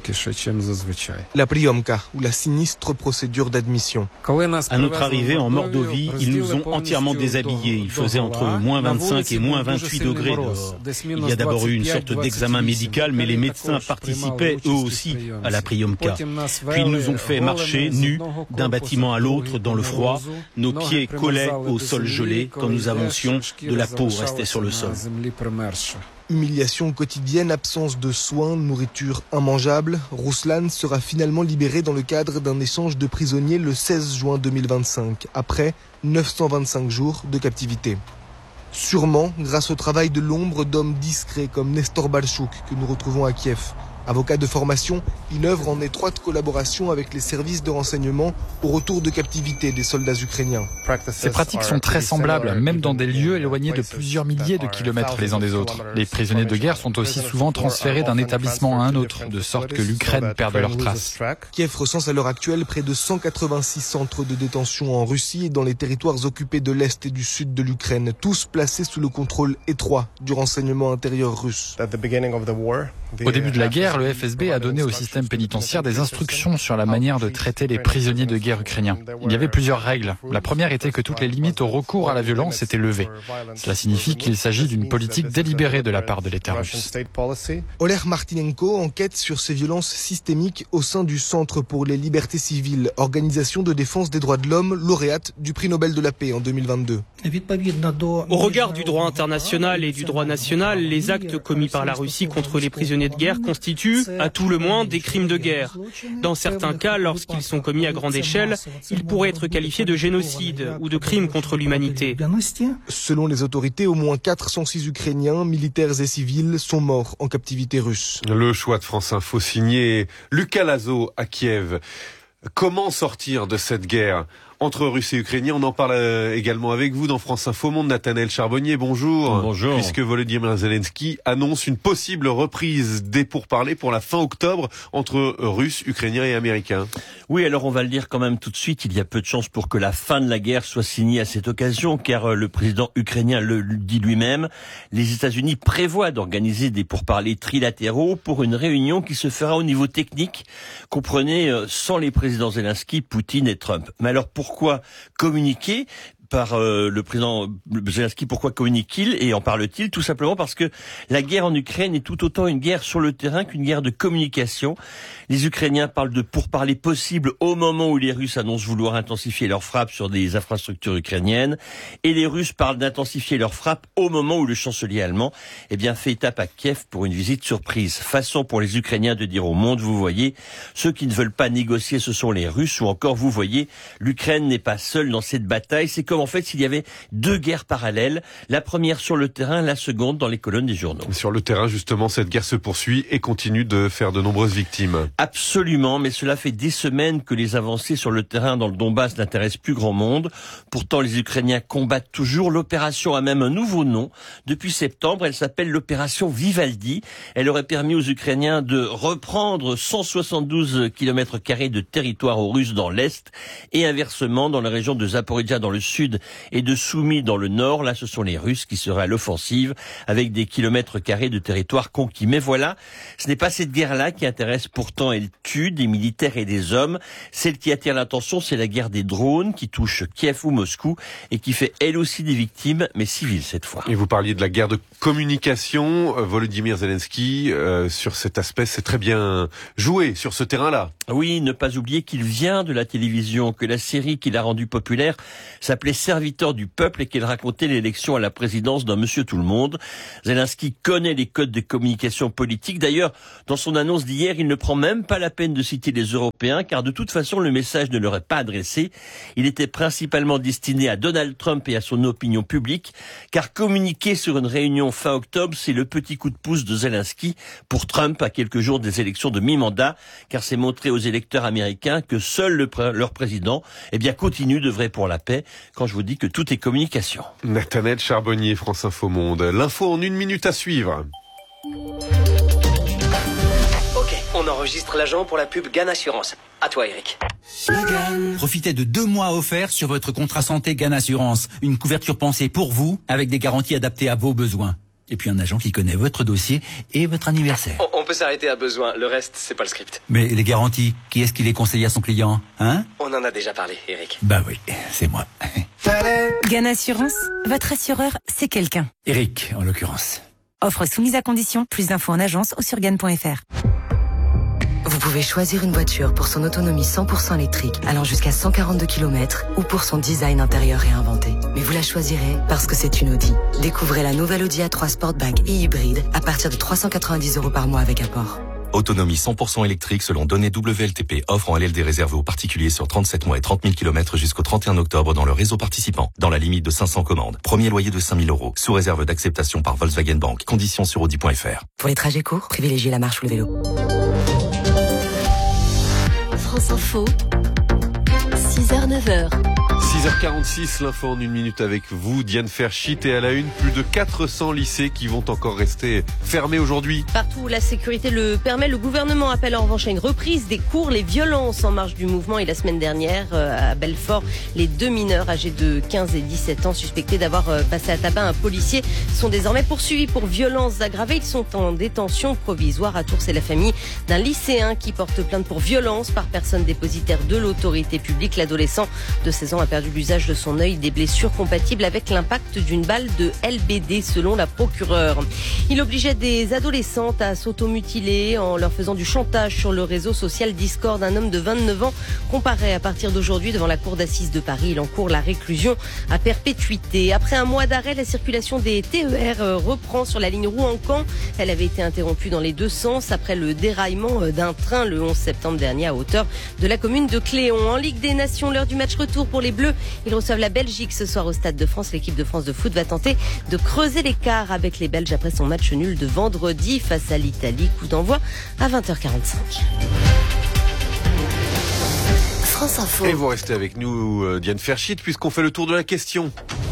La priomka, ou la sinistre procédure d'admission. À notre arrivée en Mordovie, ils nous ont entièrement déshabillés. Il faisait entre moins vingt-cinq et moins vingt-huit degrés dehors. Il y a d'abord eu une sorte d'examen médical, mais les médecins participaient eux aussi à la priomka. Puis ils nous ont fait marcher nus d'un bâtiment à l'autre dans le froid. Nos pieds collaient au sol gelé. Quand nous avancions, de la peau restait sur le sol. Humiliation quotidienne, absence de soins, nourriture immangeable. Ruslan sera finalement libéré dans le cadre d'un échange de prisonniers le seize juin deux mille vingt-cinq, après neuf cent vingt-cinq jours de captivité. Sûrement grâce au travail de l'ombre d'hommes discrets comme Nestor Balchouk, que nous retrouvons à Kiev. Avocat de formation, il œuvre en étroite collaboration avec les services de renseignement au retour de captivité des soldats ukrainiens. Ces pratiques sont très semblables, même dans des lieux éloignés de plusieurs milliers de kilomètres les uns des autres. Les prisonniers de guerre sont aussi souvent transférés d'un établissement à un autre, de sorte que l'Ukraine perde leurs traces. Kiev recense à l'heure actuelle près de cent quatre-vingt-six centres de détention en Russie et dans les territoires occupés de l'Est et du Sud de l'Ukraine, tous placés sous le contrôle étroit du renseignement intérieur russe. Au début de la guerre, le F S B a donné au système pénitentiaire des instructions sur la manière de traiter les prisonniers de guerre ukrainiens. Il y avait plusieurs règles. La première était que toutes les limites au recours à la violence étaient levées. Cela signifie qu'il s'agit d'une politique délibérée de la part de l'État russe. Oleg Martinenko enquête sur ces violences systémiques au sein du Centre pour les libertés civiles, organisation de défense des droits de l'homme, lauréate du prix Nobel de la paix en deux mille vingt-deux. Au regard du droit international et du droit national, les actes commis par la Russie contre les prisonniers de guerre constituent, à tout le moins, des crimes de guerre. Dans certains cas, lorsqu'ils sont commis à grande échelle, ils pourraient être qualifiés de génocide ou de crimes contre l'humanité. Selon les autorités, au moins quatre cent six Ukrainiens, militaires et civils, sont morts en captivité russe. Le choix de France Info signé Lucas Lazo à Kiev. Comment sortir de cette guerre entre Russes et Ukrainiens? On en parle également avec vous dans France Info Monde. Nathanaël Charbonnier, bonjour. Bonjour. Puisque Volodymyr Zelensky annonce une possible reprise des pourparlers pour la fin octobre entre Russes, Ukrainiens et Américains. Oui, alors on va le dire quand même tout de suite, il y a peu de chances pour que la fin de la guerre soit signée à cette occasion, car le président ukrainien le dit lui-même, les États-Unis prévoient d'organiser des pourparlers trilatéraux pour une réunion qui se fera au niveau technique, comprenez, sans les présidents Zelensky, Poutine et Trump. Mais alors pourquoi communiquer par euh, le président Zelensky, pourquoi communique-t-il et en parle-t-il? Tout simplement parce que la guerre en Ukraine est tout autant une guerre sur le terrain qu'une guerre de communication. Les Ukrainiens parlent de pourparlers possibles au moment où les Russes annoncent vouloir intensifier leurs frappes sur des infrastructures ukrainiennes, et les Russes parlent d'intensifier leurs frappes au moment où le chancelier allemand eh bien, fait étape à Kiev pour une visite surprise. Façon pour les Ukrainiens de dire au monde, vous voyez, ceux qui ne veulent pas négocier, ce sont les Russes, ou encore, vous voyez, l'Ukraine n'est pas seule dans cette bataille. C'est comme comme en fait s'il y avait deux guerres parallèles, la première sur le terrain, la seconde dans les colonnes des journaux. Sur le terrain, justement, cette guerre se poursuit et continue de faire de nombreuses victimes. Absolument, mais cela fait des semaines que les avancées sur le terrain dans le Donbass n'intéressent plus grand monde. Pourtant, les Ukrainiens combattent toujours. L'opération a même un nouveau nom. Depuis septembre, elle s'appelle l'opération Vivaldi. Elle aurait permis aux Ukrainiens de reprendre cent soixante-douze kilomètres carrés de territoire aux Russes dans l'Est et inversement dans la région de Zaporijia dans le sud et de Soumy dans le nord. Là, ce sont les Russes qui seraient à l'offensive avec des kilomètres carrés de territoire conquis. Mais voilà, ce n'est pas cette guerre-là qui intéresse pourtant. Elle tue des militaires et des hommes. Celle qui attire l'attention, c'est la guerre des drones qui touche Kiev ou Moscou et qui fait elle aussi des victimes, mais civiles cette fois. Et vous parliez de la guerre de communication. Volodymyr Zelensky, euh, sur cet aspect, c'est très bien joué sur ce terrain-là. Oui, ne pas oublier qu'il vient de la télévision, que la série qui l'a rendu populaire s'appelait Serviteur du peuple et qu'elle racontait l'élection à la présidence d'un monsieur tout le monde. Zelensky connaît les codes de communication politique. D'ailleurs, dans son annonce d'hier, il ne prend même pas la peine de citer les Européens, car de toute façon, le message ne leur est pas adressé. Il était principalement destiné à Donald Trump et à son opinion publique, car communiquer sur une réunion fin octobre, c'est le petit coup de pouce de Zelensky pour Trump à quelques jours des élections de mi-mandat, car c'est montrer aux électeurs américains que seul le pr- leur président, eh bien, continue d'œuvrer pour la paix, quand je vous dis que tout est communication. Nathanaël Charbonnier, France Info Monde. L'info en une minute à suivre. Ok, on enregistre l'agent pour la pub Gan Assurance. À toi, Eric. Profitez de deux mois offerts sur votre contrat santé Gan Assurance. Une couverture pensée pour vous, avec des garanties adaptées à vos besoins. Et puis un agent qui connaît votre dossier et votre anniversaire. On, on peut s'arrêter à besoin, le reste, c'est pas le script. Mais les garanties, qui est-ce qui les conseille à son client, hein? On en a déjà parlé, Eric. Bah oui, c'est moi. Gan Assurance, votre assureur, c'est quelqu'un. Eric, en l'occurrence. Offre soumise à condition, plus d'infos en agence ou sur gan point f r. Vous pouvez choisir une voiture pour son autonomie cent pour cent électrique, allant jusqu'à cent quarante-deux kilomètres, ou pour son design intérieur réinventé. Mais vous la choisirez parce que c'est une Audi. Découvrez la nouvelle Audi A trois Sportback et hybride à partir de trois cent quatre-vingt-dix euros par mois avec apport. Autonomie cent pour cent électrique selon données W L T P. Offre en L L D réservée aux particuliers sur trente-sept mois et trente mille kilomètres jusqu'au trente et un octobre dans le réseau participant. Dans la limite de cinq cents commandes. Premier loyer de cinq mille euros. Sous réserve d'acceptation par Volkswagen Bank. Conditions sur audi point f r. Pour les trajets courts, privilégiez la marche ou le vélo. France Info, six heures neuf heures. six heures quarante-six, l'info en une minute avec vous, Diane Ferchit, et à la une, plus de quatre cents lycées qui vont encore rester fermés aujourd'hui. Partout où la sécurité le permet, le gouvernement appelle en revanche à une reprise des cours. Les violences en marge du mouvement et la semaine dernière, à Belfort, les deux mineurs âgés de quinze et dix-sept ans suspectés d'avoir passé à tabac un policier sont désormais poursuivis pour violences aggravées. Ils sont en détention provisoire. À Tours, c'est la famille d'un lycéen qui porte plainte pour violence par personne dépositaire de l'autorité publique. L'adolescent de seize ans a perdu l'usage de son œil, des blessures compatibles avec l'impact d'une balle de L B D selon la procureure. Il obligeait des adolescentes à s'automutiler en leur faisant du chantage sur le réseau social Discord. Un homme de vingt-neuf ans comparaît à partir d'aujourd'hui devant la cour d'assises de Paris. Il encourt la réclusion à perpétuité. Après un mois d'arrêt, la circulation des T E R reprend sur la ligne Rouen-Caen. Elle avait été interrompue dans les deux sens après le déraillement d'un train le onze septembre dernier à hauteur de la commune de Cléon. En Ligue des Nations, l'heure du match retour pour les Bleus. Ils reçoivent la Belgique ce soir au Stade de France. L'équipe de France de foot va tenter de creuser l'écart avec les Belges après son match nul de vendredi face à l'Italie. Coup d'envoi à vingt heures quarante-cinq. France Info. Et vous restez avec nous, Diane Ferchit, puisqu'on fait le tour de la question.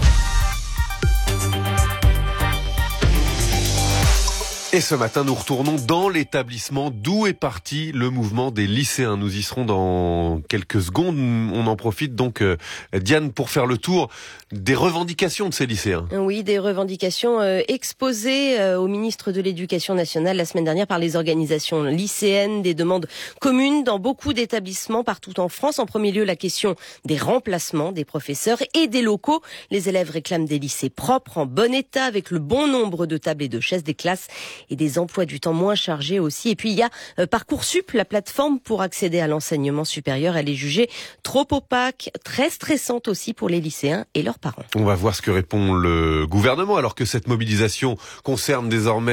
Et ce matin, nous retournons dans l'établissement d'où est parti le mouvement des lycéens. Nous y serons dans quelques secondes. On en profite donc, euh, Diane, pour faire le tour des revendications de ces lycéens. Oui, des revendications euh, exposées euh, au ministre de l'Éducation nationale la semaine dernière par les organisations lycéennes, des demandes communes dans beaucoup d'établissements partout en France. En premier lieu, la question des remplacements des professeurs et des locaux. Les élèves réclament des lycées propres, en bon état, avec le bon nombre de tables et de chaises, des classes et des emplois du temps moins chargés aussi. Et puis il y a euh, Parcoursup, la plateforme pour accéder à l'enseignement supérieur. Elle est jugée trop opaque, très stressante aussi pour les lycéens et leurs parents. On va voir ce que répond le gouvernement alors que cette mobilisation concerne désormais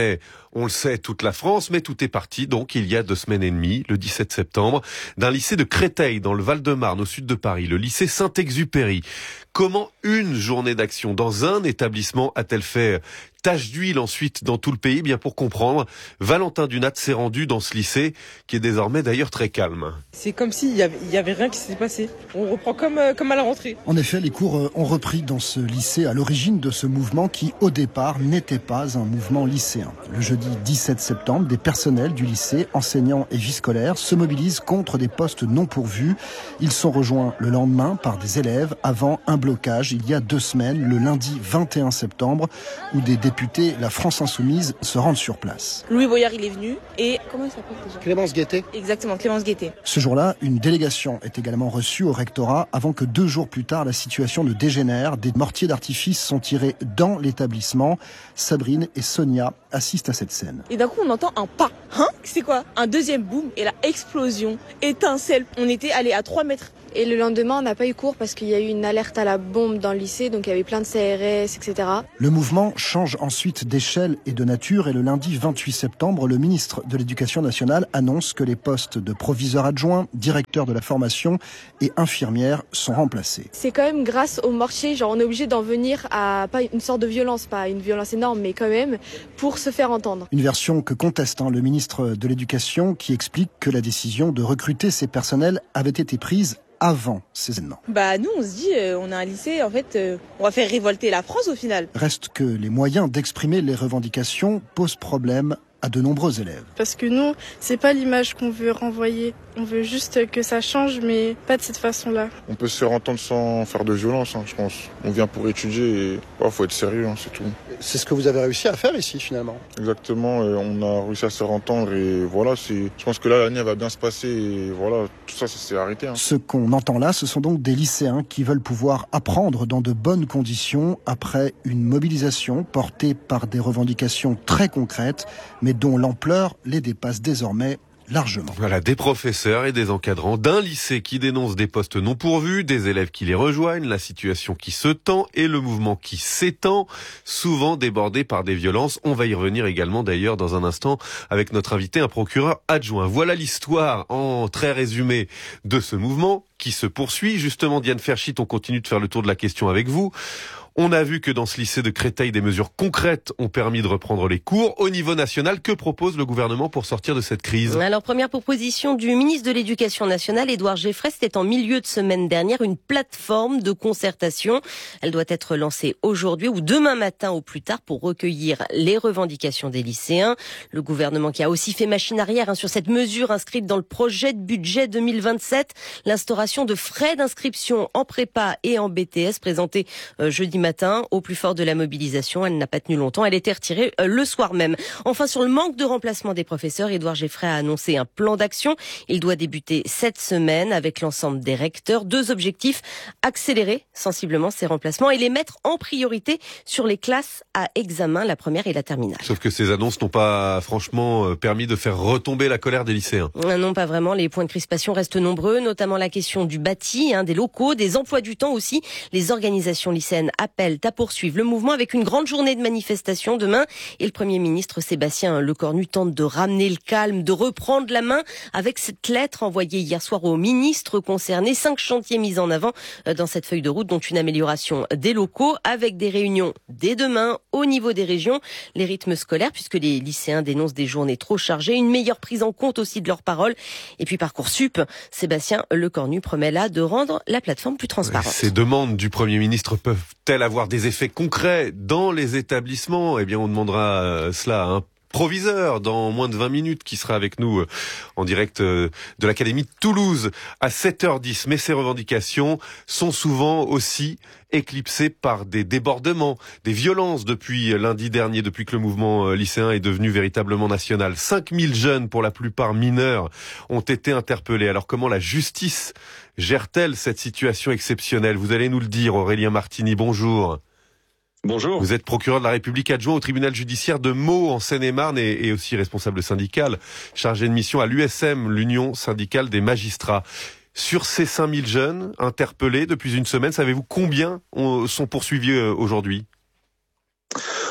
on le sait, toute la France, mais tout est parti donc il y a deux semaines et demie, le dix-sept septembre, d'un lycée de Créteil dans le Val-de-Marne au sud de Paris, le lycée Saint-Exupéry. Comment une journée d'action dans un établissement a-t-elle fait tache d'huile ensuite dans tout le pays? Bien pour comprendre, Valentin Dunat s'est rendu dans ce lycée qui est désormais d'ailleurs très calme. C'est comme s'il y avait, il y avait rien qui s'était passé. On reprend comme, euh, comme à la rentrée. En effet, les cours ont repris dans ce lycée à l'origine de ce mouvement qui, au départ, n'était pas un mouvement lycéen. Le jeudi dix-sept septembre, des personnels du lycée, enseignants et vie scolaire, se mobilisent contre des postes non pourvus. Ils sont rejoints le lendemain par des élèves avant un blocage il y a deux semaines, le lundi vingt et un septembre, où des députés, la France Insoumise, se rendent sur place. Louis Boyard, il est venu et... Comment il s'appelle déjà ? Clémence Guettet. Exactement, Clémence Guettet. Ce jour-là, une délégation est également reçue au rectorat avant que deux jours plus tard, la situation ne dégénère. Des mortiers d'artifice sont tirés dans l'établissement. Sabrine et Sonia assistent à cette scène. Et d'un coup, on entend un pas. Hein ? C'est quoi ? Un deuxième boom et la explosion, étincelle. On était allé à trois mètres. Et le lendemain, on n'a pas eu cours parce qu'il y a eu une alerte à la bombe dans le lycée, donc il y avait plein de C R S, et cetera. Le mouvement change ensuite d'échelle et de nature et le lundi vingt-huit septembre, le ministre de l'Éducation nationale annonce que les postes de proviseur adjoint, directeur de la formation et infirmière sont remplacés. C'est quand même grâce au mortier, genre on est obligé d'en venir à pas une sorte de violence, pas une violence énorme, mais quand même pour se faire entendre. Une version que conteste hein, le ministre de l'Éducation qui explique que la décision de recruter ces personnels avait été prise avant ces événements. Bah nous on se dit, euh, on a un lycée, en fait, euh, on va faire révolter la France au final. Reste que les moyens d'exprimer les revendications posent problème à de nombreux élèves. Parce que nous, c'est pas l'image qu'on veut renvoyer. On veut juste que ça change, mais pas de cette façon-là. On peut se faire entendre sans faire de violence, hein, je pense. On vient pour étudier et il faut être sérieux, hein, c'est tout. C'est ce que vous avez réussi à faire ici, finalement. Exactement, et on a réussi à se faire entendre et voilà, c'est... je pense que là, l'année va bien se passer et voilà, tout ça, ça s'est arrêté. Hein. Ce qu'on entend là, ce sont donc des lycéens qui veulent pouvoir apprendre dans de bonnes conditions après une mobilisation portée par des revendications très concrètes, mais dont l'ampleur les dépasse désormais largement. Voilà, des professeurs et des encadrants d'un lycée qui dénoncent des postes non pourvus, des élèves qui les rejoignent, la situation qui se tend et le mouvement qui s'étend, souvent débordé par des violences. On va y revenir également d'ailleurs dans un instant avec notre invité, un procureur adjoint. Voilà l'histoire en très résumé de ce mouvement qui se poursuit. Justement, Diane Ferchit, on continue de faire le tour de la question avec vous. On a vu que dans ce lycée de Créteil, des mesures concrètes ont permis de reprendre les cours. Au niveau national, que propose le gouvernement pour sortir de cette crise ? Alors, première proposition du ministre de l'Éducation nationale, Édouard Geffray, c'était en milieu de semaine dernière, une plateforme de concertation. Elle doit être lancée aujourd'hui ou demain matin au plus tard pour recueillir les revendications des lycéens. Le gouvernement qui a aussi fait machine arrière hein, sur cette mesure inscrite dans le projet de budget deux mille vingt-sept, l'instauration de frais d'inscription en prépa et en B T S présentée euh, jeudi matin. Matin, au plus fort de la mobilisation. Elle n'a pas tenu longtemps. Elle était retirée euh, le soir même. Enfin, sur le manque de remplacement des professeurs, Édouard Geffray a annoncé un plan d'action. Il doit débuter cette semaine avec l'ensemble des recteurs. Deux objectifs, accélérer sensiblement ces remplacements et les mettre en priorité sur les classes à examen, la première et la terminale. Sauf que ces annonces n'ont pas franchement permis de faire retomber la colère des lycéens. Non, pas vraiment. Les points de crispation restent nombreux, notamment la question du bâti, hein, des locaux, des emplois du temps aussi. Les organisations lycéennes appellent à poursuivre le mouvement avec une grande journée de manifestation demain. Et le Premier ministre Sébastien Lecornu tente de ramener le calme, de reprendre la main avec cette lettre envoyée hier soir aux ministres concernés. Cinq chantiers mis en avant dans cette feuille de route, dont une amélioration des locaux avec des réunions dès demain au niveau des régions. Les rythmes scolaires, puisque les lycéens dénoncent des journées trop chargées, une meilleure prise en compte aussi de leurs paroles. Et puis Parcoursup, Sébastien Lecornu promet là de rendre la plateforme plus transparente. Ces demandes du Premier ministre peuvent-elles avoir des effets concrets dans les établissements ? Eh bien, on demandera euh, cela à un proviseur dans moins de vingt minutes qui sera avec nous euh, en direct euh, de l'Académie de Toulouse à sept heures dix. Mais ces revendications sont souvent aussi éclipsées par des débordements, des violences depuis lundi dernier, depuis que le mouvement euh, lycéen est devenu véritablement national. cinq mille jeunes, pour la plupart mineurs, ont été interpellés. Alors comment la justice gère-t-elle cette situation exceptionnelle ? Vous allez nous le dire, Aurélien Martini, bonjour. Bonjour. Vous êtes procureur de la République adjoint au tribunal judiciaire de Meaux en Seine-et-Marne et, et aussi responsable syndical, chargé de mission à l'U S M, l'Union syndicale des magistrats. Sur ces cinq mille jeunes interpellés depuis une semaine, savez-vous combien sont poursuivis aujourd'hui ?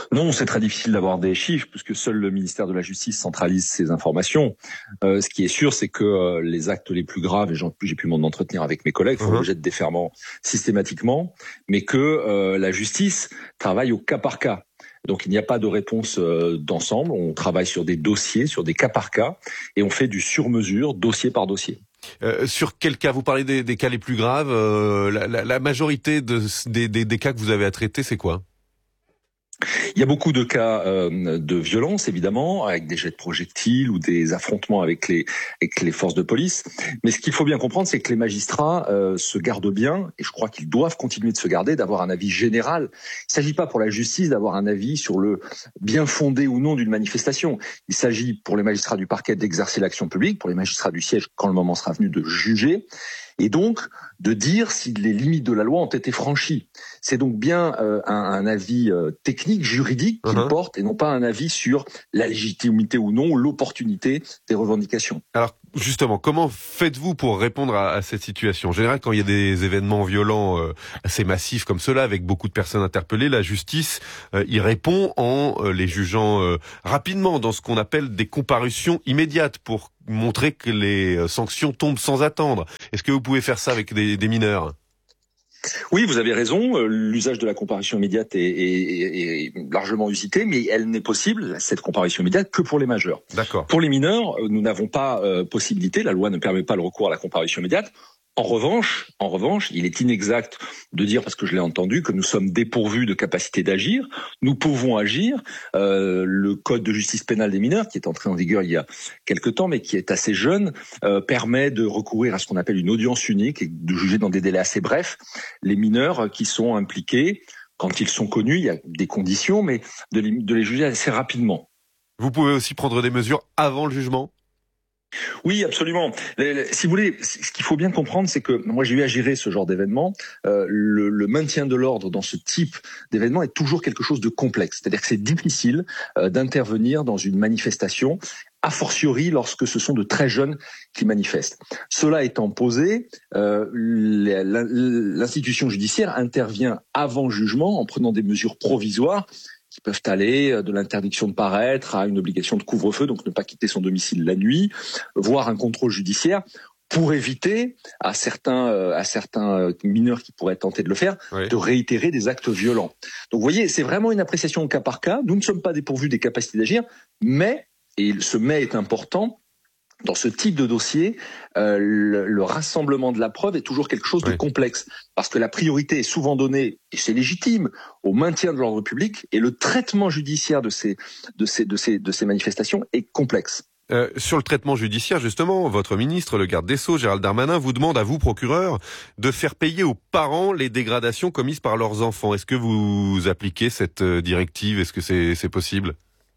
Non, c'est très difficile d'avoir des chiffres puisque seul le ministère de la Justice centralise ces informations. Euh, ce qui est sûr, c'est que euh, les actes les plus graves, et j'ai pu m'en entretenir avec mes collègues, font l'objet de déferrement systématiquement, mais que euh, la justice travaille au cas par cas. Donc il n'y a pas de réponse euh, d'ensemble, on travaille sur des dossiers, sur des cas par cas, et on fait du sur-mesure, dossier par dossier. Euh, sur quel cas, vous parlez des, des cas les plus graves, euh, la, la, la majorité de, des, des, des cas que vous avez à traiter, c'est quoi ? Il y a beaucoup de cas euh, de violence, évidemment, avec des jets de projectiles ou des affrontements avec les, avec les forces de police. Mais ce qu'il faut bien comprendre, c'est que les magistrats euh, se gardent bien, et je crois qu'ils doivent continuer de se garder, d'avoir un avis général. Il ne s'agit pas pour la justice d'avoir un avis sur le bien fondé ou non d'une manifestation. Il s'agit pour les magistrats du parquet d'exercer l'action publique, pour les magistrats du siège, quand le moment sera venu, de juger, et donc de dire si les limites de la loi ont été franchies. C'est donc bien euh, un, un avis euh, technique, juridique qu'il uh-huh. porte, et non pas un avis sur la légitimité ou non, l'opportunité des revendications. Alors justement, comment faites-vous pour répondre à, à cette situation ? En général, quand il y a des événements violents euh, assez massifs comme cela, avec beaucoup de personnes interpellées, la justice euh, y répond en euh, les jugeant euh, rapidement dans ce qu'on appelle des comparutions immédiates pour montrer que les sanctions tombent sans attendre. Est-ce que vous pouvez faire ça avec des, des mineurs ? Oui, vous avez raison. L'usage de la comparution immédiate est, est, est largement usité, mais elle n'est possible, cette comparution immédiate, que pour les majeurs. D'accord. Pour les mineurs, nous n'avons pas euh, possibilité. La loi ne permet pas le recours à la comparution immédiate. En revanche, en revanche, il est inexact de dire, parce que je l'ai entendu, que nous sommes dépourvus de capacité d'agir. Nous pouvons agir. Euh, le Code de justice pénale des mineurs, qui est entré en vigueur il y a quelque temps, mais qui est assez jeune, euh, permet de recourir à ce qu'on appelle une audience unique et de juger dans des délais assez brefs les mineurs qui sont impliqués. Quand ils sont connus, il y a des conditions, mais de les, de les juger assez rapidement. Vous pouvez aussi prendre des mesures avant le jugement ? Oui, absolument. Si vous voulez, ce qu'il faut bien comprendre, c'est que moi j'ai eu à gérer ce genre d'événement. Euh, le, le maintien de l'ordre dans ce type d'événement est toujours quelque chose de complexe. C'est-à-dire que c'est difficile euh, d'intervenir dans une manifestation, a fortiori lorsque ce sont de très jeunes qui manifestent. Cela étant posé, euh, l'institution judiciaire intervient avant jugement en prenant des mesures provisoires qui peuvent aller de l'interdiction de paraître à une obligation de couvre-feu, donc ne pas quitter son domicile la nuit, voire un contrôle judiciaire, pour éviter à certains, euh, à certains mineurs qui pourraient tenter de le faire, oui. de réitérer des actes violents. Donc vous voyez, c'est vraiment une appréciation au cas par cas. Nous ne sommes pas dépourvus des capacités d'agir, mais, et ce mais est important, dans ce type de dossier, euh, le, le rassemblement de la preuve est toujours quelque chose oui. de complexe, parce que la priorité est souvent donnée, et c'est légitime, au maintien de l'ordre public, et le traitement judiciaire de ces, de ces, de ces, de ces manifestations est complexe. Euh, sur le traitement judiciaire, justement, votre ministre, le garde des Sceaux, Gérald Darmanin, vous demande à vous, procureur, de faire payer aux parents les dégradations commises par leurs enfants. Est-ce que vous appliquez cette directive ? Est-ce que c'est, c'est possible ?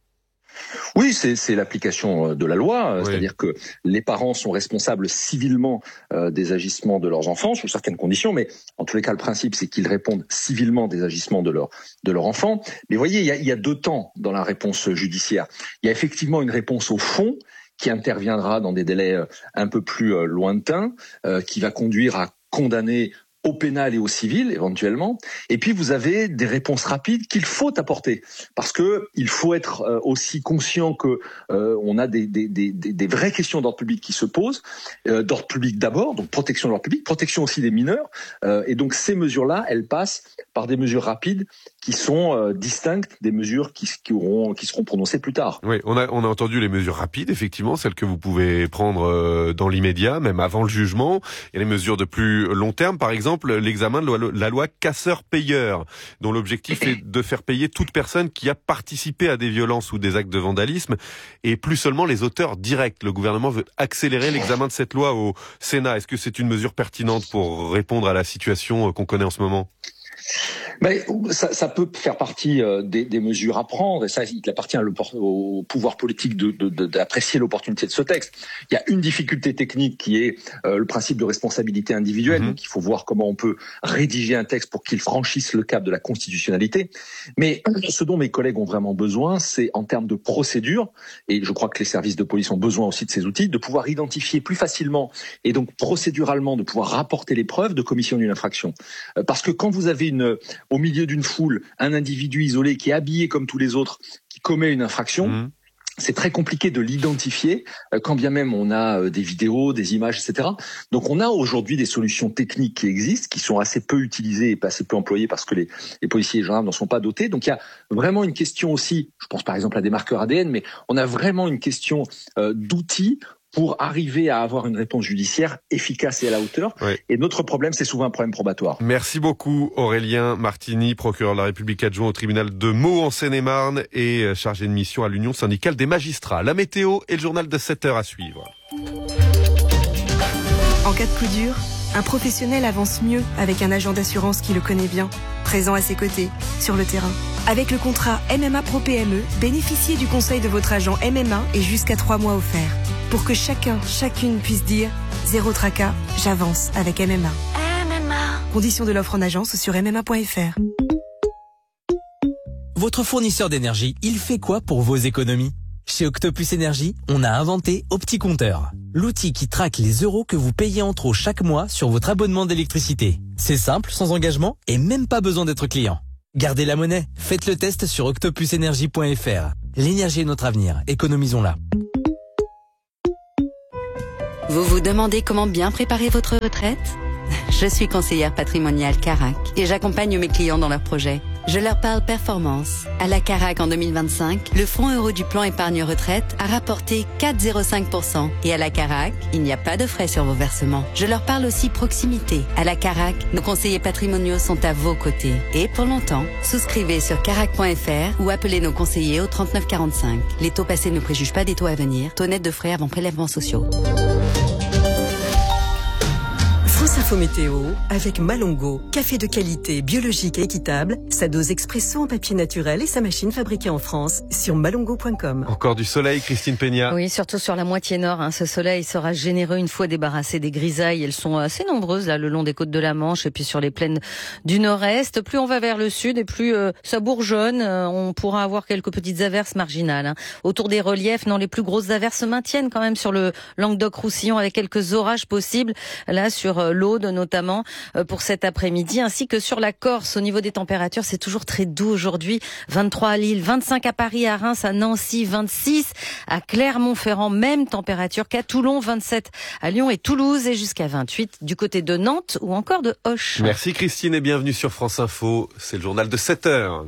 Oui, c'est, c'est l'application de la loi, oui. c'est-à-dire que les parents sont responsables civilement euh, des agissements de leurs enfants, sous certaines conditions, mais en tous les cas, le principe, c'est qu'ils répondent civilement des agissements de leur de leur enfant. Mais voyez, il y a, il y a deux temps dans la réponse judiciaire. Il y a effectivement une réponse au fond, qui interviendra dans des délais un peu plus euh, lointains, euh, qui va conduire à condamner au pénal et au civil éventuellement, et puis vous avez des réponses rapides qu'il faut apporter, parce que il faut être euh, aussi conscient que euh, on a des, des, des, des vraies questions d'ordre public qui se posent, euh, d'ordre public d'abord, donc protection de l'ordre public, protection aussi des mineurs, euh, et donc ces mesures-là, elles passent par des mesures rapides qui sont euh, distinctes des mesures qui, qui, auront, qui seront prononcées plus tard. Oui, on a, on a entendu les mesures rapides, effectivement, celles que vous pouvez prendre euh, dans l'immédiat, même avant le jugement. Il y a les mesures de plus long terme, par exemple, l'examen de la loi casseur-payeur, dont l'objectif est de faire payer toute personne qui a participé à des violences ou des actes de vandalisme, et plus seulement les auteurs directs. Le gouvernement veut accélérer l'examen de cette loi au Sénat. Est-ce que c'est une mesure pertinente pour répondre à la situation qu'on connaît en ce moment ? Mais ça, ça peut faire partie euh, des, des mesures à prendre, et ça, il appartient au pouvoir politique de, de, de, d'apprécier l'opportunité de ce texte. Il y a une difficulté technique qui est euh, le principe de responsabilité individuelle, mmh. donc il faut voir comment on peut rédiger un texte pour qu'il franchisse le cap de la constitutionnalité. Mais ce dont mes collègues ont vraiment besoin, c'est en termes de procédure, et je crois que les services de police ont besoin aussi de ces outils, de pouvoir identifier plus facilement, et donc procéduralement, de pouvoir rapporter les preuves de commission d'une infraction. Euh, parce que quand vous avez une au milieu d'une foule un individu isolé qui est habillé comme tous les autres, qui commet une infraction. Mmh. C'est très compliqué de l'identifier, quand bien même on a des vidéos, des images, et cetera. Donc on a aujourd'hui des solutions techniques qui existent, qui sont assez peu utilisées et assez peu employées parce que les, les policiers et les gendarmes n'en sont pas dotés. Donc il y a vraiment une question aussi, je pense par exemple à des marqueurs A D N, mais on a vraiment une question euh, d'outils pour arriver à avoir une réponse judiciaire efficace et à la hauteur. Oui. Et notre problème, c'est souvent un problème probatoire. Merci beaucoup Aurélien Martini, procureur de la République adjoint au tribunal de Meaux en Seine-et-Marne et chargé de mission à l'Union syndicale des magistrats. La météo et le journal de sept heures à suivre. En cas de coup dur, un professionnel avance mieux avec un agent d'assurance qui le connaît bien, présent à ses côtés, sur le terrain. Avec le contrat M M A Pro P M E, bénéficiez du conseil de votre agent M M A et jusqu'à trois mois offerts. Pour que chacun, chacune puisse dire « Zéro tracas, j'avance avec M M A ». M M A. Conditions de l'offre en agence sur m m a point f r. Votre fournisseur d'énergie, il fait quoi pour vos économies ? Chez Octopus Énergie, on a inventé OptiCompteur, l'outil qui traque les euros que vous payez en trop chaque mois sur votre abonnement d'électricité. C'est simple, sans engagement et même pas besoin d'être client. Gardez la monnaie, faites le test sur octopus énergie point f r. L'énergie est notre avenir, économisons-la. Vous vous demandez comment bien préparer votre retraite ? Je suis conseillère patrimoniale Carac et j'accompagne mes clients dans leurs projets. Je leur parle performance. À la Carac en deux mille vingt-cinq, le fonds euro du plan épargne retraite a rapporté quatre virgule zéro cinq pour cent. Et à la Carac, il n'y a pas de frais sur vos versements. Je leur parle aussi proximité. À la Carac, nos conseillers patrimoniaux sont à vos côtés. Et pour longtemps, souscrivez sur carac point f r ou appelez nos conseillers au trente-neuf quarante-cinq. Les taux passés ne préjugent pas des taux à venir. Taux net de frais avant prélèvements sociaux. France Info Météo avec Malongo, café de qualité, biologique et équitable, sa dose expresso en papier naturel et sa machine fabriquée en France sur malongo point com. Encore du soleil, Christine Peña. Oui, surtout sur la moitié nord. Hein. Ce soleil sera généreux une fois débarrassé des grisailles. Elles sont assez nombreuses là le long des côtes de la Manche et puis sur les plaines du nord-est. Plus on va vers le sud et plus euh, ça bourgeonne. Euh, on pourra avoir quelques petites averses marginales. Hein. Autour des reliefs, non, les plus grosses averses se maintiennent quand même sur le Languedoc-Roussillon avec quelques orages possibles là sur euh, l'Aude notamment pour cet après-midi, ainsi que sur la Corse. Au niveau des températures, c'est toujours très doux aujourd'hui. vingt-trois à Lille, vingt-cinq à Paris, à Reims, à Nancy, vingt-six à Clermont-Ferrand, même température qu'à Toulon, vingt-sept à Lyon et Toulouse et jusqu'à vingt-huit du côté de Nantes ou encore de Auch. Merci Christine et bienvenue sur France Info. C'est le journal de sept heures.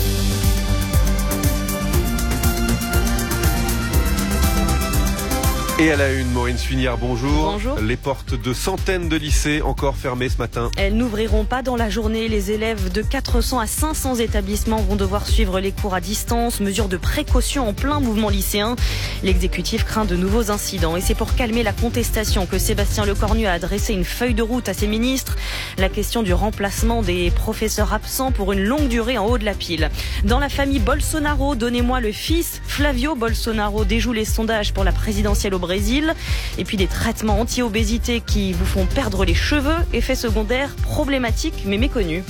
Et à la une, Maureen Suignard, bonjour. Bonjour. Les portes de centaines de lycées encore fermées ce matin. Elles n'ouvriront pas dans la journée. Les élèves de quatre cents à cinq cents établissements vont devoir suivre les cours à distance. Mesure de précaution en plein mouvement lycéen. L'exécutif craint de nouveaux incidents. Et c'est pour calmer la contestation que Sébastien Lecornu a adressé une feuille de route à ses ministres. La question du remplacement des professeurs absents pour une longue durée en haut de la pile. Dans la famille Bolsonaro, donnez-moi le fils. Flavio Bolsonaro déjoue les sondages pour la présidentielle au Brésil. Et puis des traitements anti-obésité qui vous font perdre les cheveux, effet secondaire problématique mais méconnu.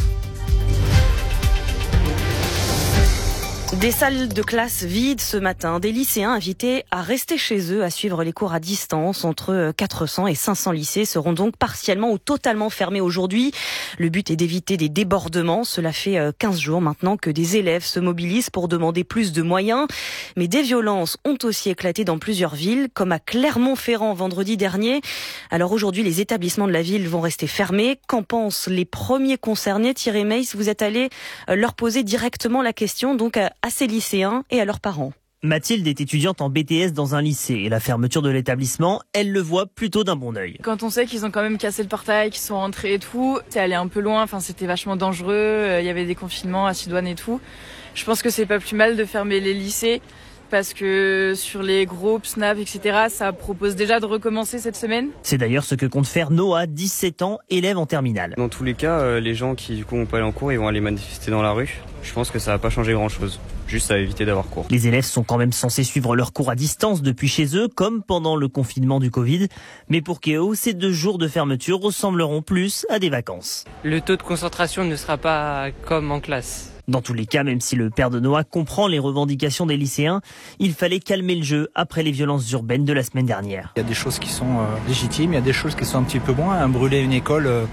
Des salles de classe vides ce matin, des lycéens invités à rester chez eux, à suivre les cours à distance. Entre quatre cents et cinq cents lycées seront donc partiellement ou totalement fermés aujourd'hui. Le but est d'éviter des débordements. Cela fait quinze jours maintenant que des élèves se mobilisent pour demander plus de moyens. Mais des violences ont aussi éclaté dans plusieurs villes, comme à Clermont-Ferrand vendredi dernier. Alors aujourd'hui, les établissements de la ville vont rester fermés. Qu'en pensent les premiers concernés? Thierry Meis, vous êtes allé leur poser directement la question, donc à ces lycéens et à leurs parents. Mathilde est étudiante en B T S dans un lycée et la fermeture de l'établissement, elle le voit plutôt d'un bon œil. Quand on sait qu'ils ont quand même cassé le portail, qu'ils sont rentrés et tout, c'est allé un peu loin, enfin c'était vachement dangereux, il y avait des confinements à Sidoine et tout. Je pense que c'est pas plus mal de fermer les lycées parce que sur les groupes, Snap, et cetera, ça propose déjà de recommencer cette semaine. C'est d'ailleurs ce que compte faire Noah, dix-sept ans, élève en terminale. Dans tous les cas, euh, les gens qui du coup vont pas aller en cours, ils vont aller manifester dans la rue. Je pense que ça va pas changer grand chose. Juste à éviter d'avoir cours. Les élèves sont quand même censés suivre leurs cours à distance depuis chez eux, comme pendant le confinement du Covid. Mais pour Kéo, ces deux jours de fermeture ressembleront plus à des vacances. Le taux de concentration ne sera pas comme en classe. Dans tous les cas, même si le père de Noah comprend les revendications des lycéens, il fallait calmer le jeu après les violences urbaines de la semaine dernière. Il y a des choses qui sont euh, légitimes, il y a des choses qui sont un petit peu moins. Brûler une école... Euh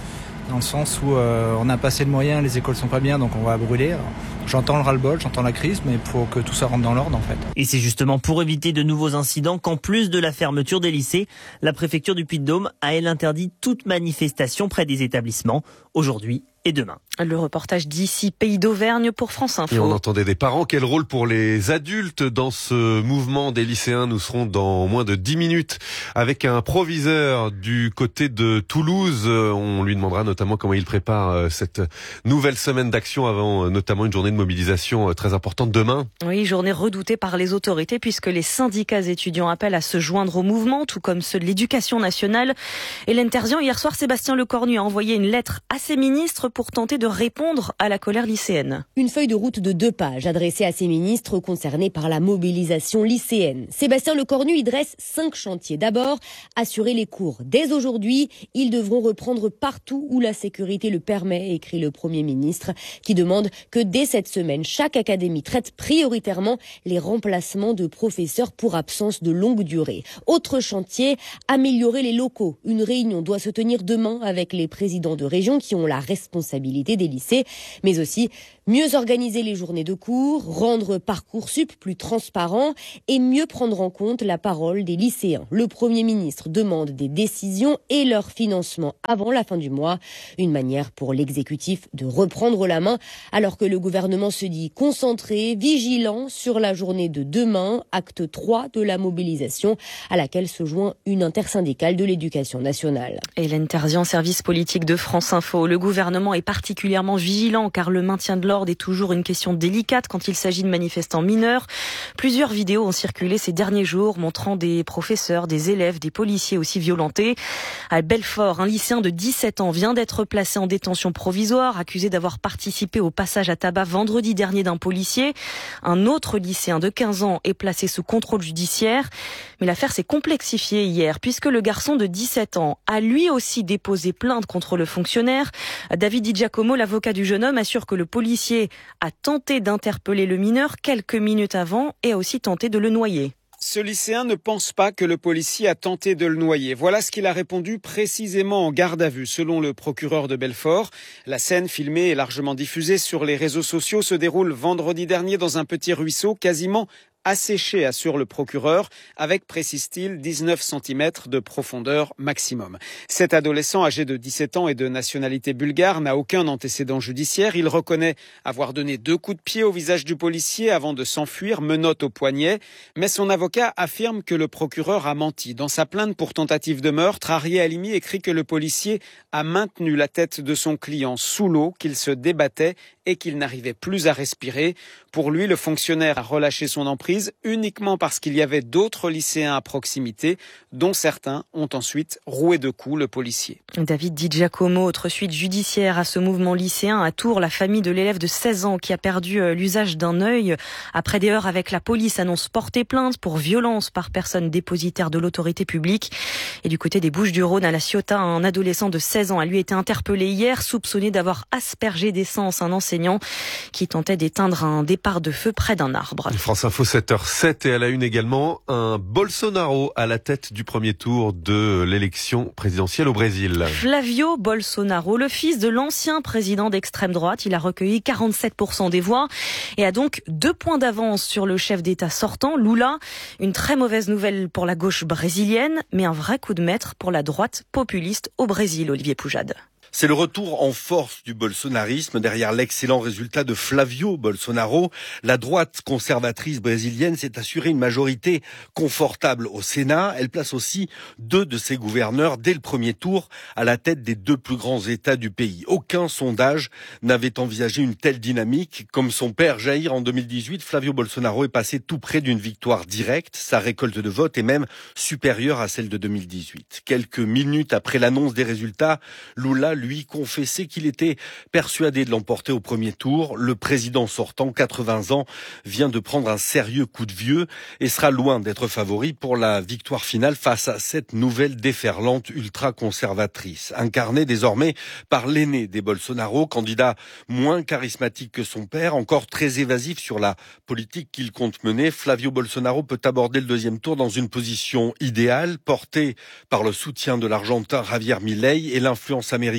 dans le sens où euh, on a passé le moyen, les écoles sont pas bien, donc on va brûler. J'entends le ras-le-bol, j'entends la crise, mais il faut que tout ça rentre dans l'ordre en fait. Et c'est justement pour éviter de nouveaux incidents qu'en plus de la fermeture des lycées, la préfecture du Puy-de-Dôme a elle interdit toute manifestation près des établissements aujourd'hui et demain. Le reportage d'ici Pays d'Auvergne pour France Info. Et on entendait des parents. Quel rôle pour les adultes dans ce mouvement des lycéens? Nous serons dans moins de dix minutes avec un proviseur du côté de Toulouse. On lui demandera notamment comment il prépare cette nouvelle semaine d'action avant notamment une journée de mobilisation très importante demain. Oui, journée redoutée par les autorités puisque les syndicats étudiants appellent à se joindre au mouvement, tout comme ceux de l'éducation nationale. Hélène Terzian, hier soir, Sébastien Lecornu a envoyé une lettre à ses ministres pour tenter de répondre à la colère lycéenne. Une feuille de route de deux pages adressée à ces ministres concernés par la mobilisation lycéenne. Sébastien Lecornu y dresse cinq chantiers. D'abord, assurer les cours. Dès aujourd'hui, ils devront reprendre partout où la sécurité le permet, écrit le Premier ministre, qui demande que dès cette semaine, chaque académie traite prioritairement les remplacements de professeurs pour absence de longue durée. Autre chantier, améliorer les locaux. Une réunion doit se tenir demain avec les présidents de région qui ont la responsabilité des lycées, mais aussi mieux organiser les journées de cours, rendre Parcoursup plus transparent et mieux prendre en compte la parole des lycéens. Le Premier ministre demande des décisions et leur financement avant la fin du mois. Une manière pour l'exécutif de reprendre la main alors que le gouvernement se dit concentré, vigilant sur la journée de demain, acte trois de la mobilisation à laquelle se joint une intersyndicale de l'éducation nationale. Hélène Terzian, service politique de France Info. Le gouvernement est particulièrement vigilant car le maintien de l'ordre est toujours une question délicate quand il s'agit de manifestants mineurs. Plusieurs vidéos ont circulé ces derniers jours montrant des professeurs, des élèves, des policiers aussi violentés. À Belfort, un lycéen de dix-sept ans vient d'être placé en détention provisoire, accusé d'avoir participé au passage à tabac vendredi dernier d'un policier. Un autre lycéen de quinze ans est placé sous contrôle judiciaire. Mais l'affaire s'est complexifiée hier puisque le garçon de dix-sept ans a lui aussi déposé plainte contre le fonctionnaire. David Di Giacomo, l'avocat du jeune homme, assure que le policier a tenté d'interpeller le mineur quelques minutes avant et a aussi tenté de le noyer. Ce lycéen ne pense pas que le policier a tenté de le noyer. Voilà ce qu'il a répondu précisément en garde à vue. Selon le procureur de Belfort, la scène filmée et largement diffusée sur les réseaux sociaux se déroule vendredi dernier dans un petit ruisseau quasiment asséché, assure le procureur, avec, précise-t-il, dix-neuf centimètres de profondeur maximum. Cet adolescent âgé de dix-sept ans et de nationalité bulgare n'a aucun antécédent judiciaire. Il reconnaît avoir donné deux coups de pied au visage du policier avant de s'enfuir, menottes au poignet. Mais son avocat affirme que le procureur a menti. Dans sa plainte pour tentative de meurtre, Arié Halimi écrit que le policier a maintenu la tête de son client sous l'eau, qu'il se débattait et qu'il n'arrivait plus à respirer. Pour lui, le fonctionnaire a relâché son emprise uniquement parce qu'il y avait d'autres lycéens à proximité, dont certains ont ensuite roué de coups le policier. David Di Giacomo, autre suite judiciaire à ce mouvement lycéen. À Tours, la famille de l'élève de seize ans qui a perdu l'usage d'un œil après des heurts avec la police annonce porter plainte pour violence par personne dépositaire de l'autorité publique. Et du côté des Bouches-du-Rhône, à La Ciotat, un adolescent de seize ans a lui été interpellé hier, soupçonné d'avoir aspergé d'essence un enseignant qui tentait d'éteindre un départ de feu près d'un arbre. France Info sept heures sept et à la une également, un Bolsonaro à la tête du premier tour de l'élection présidentielle au Brésil. Flavio Bolsonaro, le fils de l'ancien président d'extrême droite, il a recueilli quarante-sept pour cent des voix et a donc deux points d'avance sur le chef d'État sortant, Lula. Une très mauvaise nouvelle pour la gauche brésilienne, mais un vrai coup de maître pour la droite populiste au Brésil, Olivier Poujade. C'est le retour en force du bolsonarisme derrière l'excellent résultat de Flavio Bolsonaro. La droite conservatrice brésilienne s'est assurée une majorité confortable au Sénat. Elle place aussi deux de ses gouverneurs dès le premier tour à la tête des deux plus grands États du pays. Aucun sondage n'avait envisagé une telle dynamique. Comme son père Jair en deux mille dix-huit, Flavio Bolsonaro est passé tout près d'une victoire directe. Sa récolte de vote est même supérieure à celle de deux mille dix-huit. Quelques minutes après l'annonce des résultats, Lula lui confessait qu'il était persuadé de l'emporter au premier tour. Le président sortant, quatre-vingts ans, vient de prendre un sérieux coup de vieux et sera loin d'être favori pour la victoire finale face à cette nouvelle déferlante ultra-conservatrice. Incarnée désormais par l'aîné des Bolsonaro, candidat moins charismatique que son père, encore très évasif sur la politique qu'il compte mener, Flavio Bolsonaro peut aborder le deuxième tour dans une position idéale, portée par le soutien de l'Argentin Javier Milei et l'influence américaine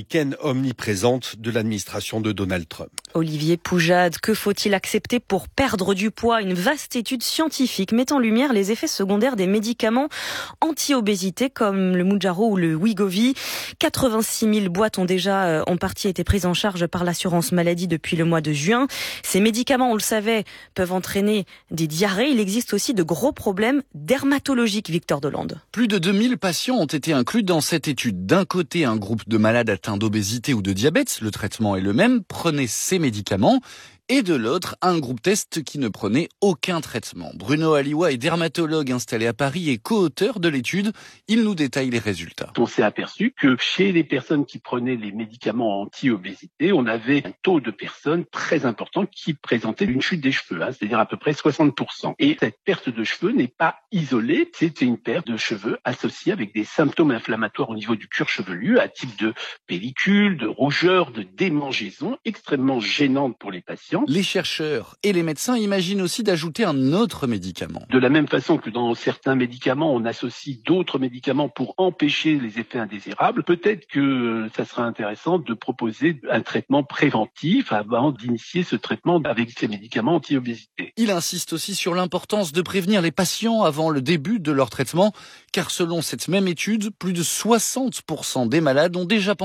américaine omniprésente de l'administration de Donald Trump. Olivier Poujade, que faut-il accepter pour perdre du poids? Une vaste étude scientifique met en lumière les effets secondaires des médicaments anti-obésité comme le Mounjaro ou le Wegovy. quatre-vingt-six mille boîtes ont déjà en partie été prises en charge par l'assurance maladie depuis le mois de juin. Ces médicaments, on le savait, peuvent entraîner des diarrhées. Il existe aussi de gros problèmes dermatologiques, Victor Delande. Plus de deux mille patients ont été inclus dans cette étude. D'un côté, un groupe de malades atteints d'obésité ou de diabète, le traitement est le même, prenez ces médicaments. Et de l'autre, un groupe test qui ne prenait aucun traitement. Bruno Aliwa est dermatologue installé à Paris et co-auteur de l'étude. Il nous détaille les résultats. On s'est aperçu que chez les personnes qui prenaient les médicaments anti-obésité, on avait un taux de personnes très important qui présentaient une chute des cheveux, hein, c'est-à-dire à peu près soixante pour cent. Et cette perte de cheveux n'est pas isolée, c'est une perte de cheveux associée avec des symptômes inflammatoires au niveau du cuir chevelu, à type de pellicule, de rougeur, de démangeaison, extrêmement gênante pour les patients. Les chercheurs et les médecins imaginent aussi d'ajouter un autre médicament. De la même façon que dans certains médicaments, on associe d'autres médicaments pour empêcher les effets indésirables, peut-être que ça serait intéressant de proposer un traitement préventif avant d'initier ce traitement avec ces médicaments anti-obésité. Il insiste aussi sur l'importance de prévenir les patients avant le début de leur traitement, car selon cette même étude, plus de soixante pour cent des malades ont déjà pensé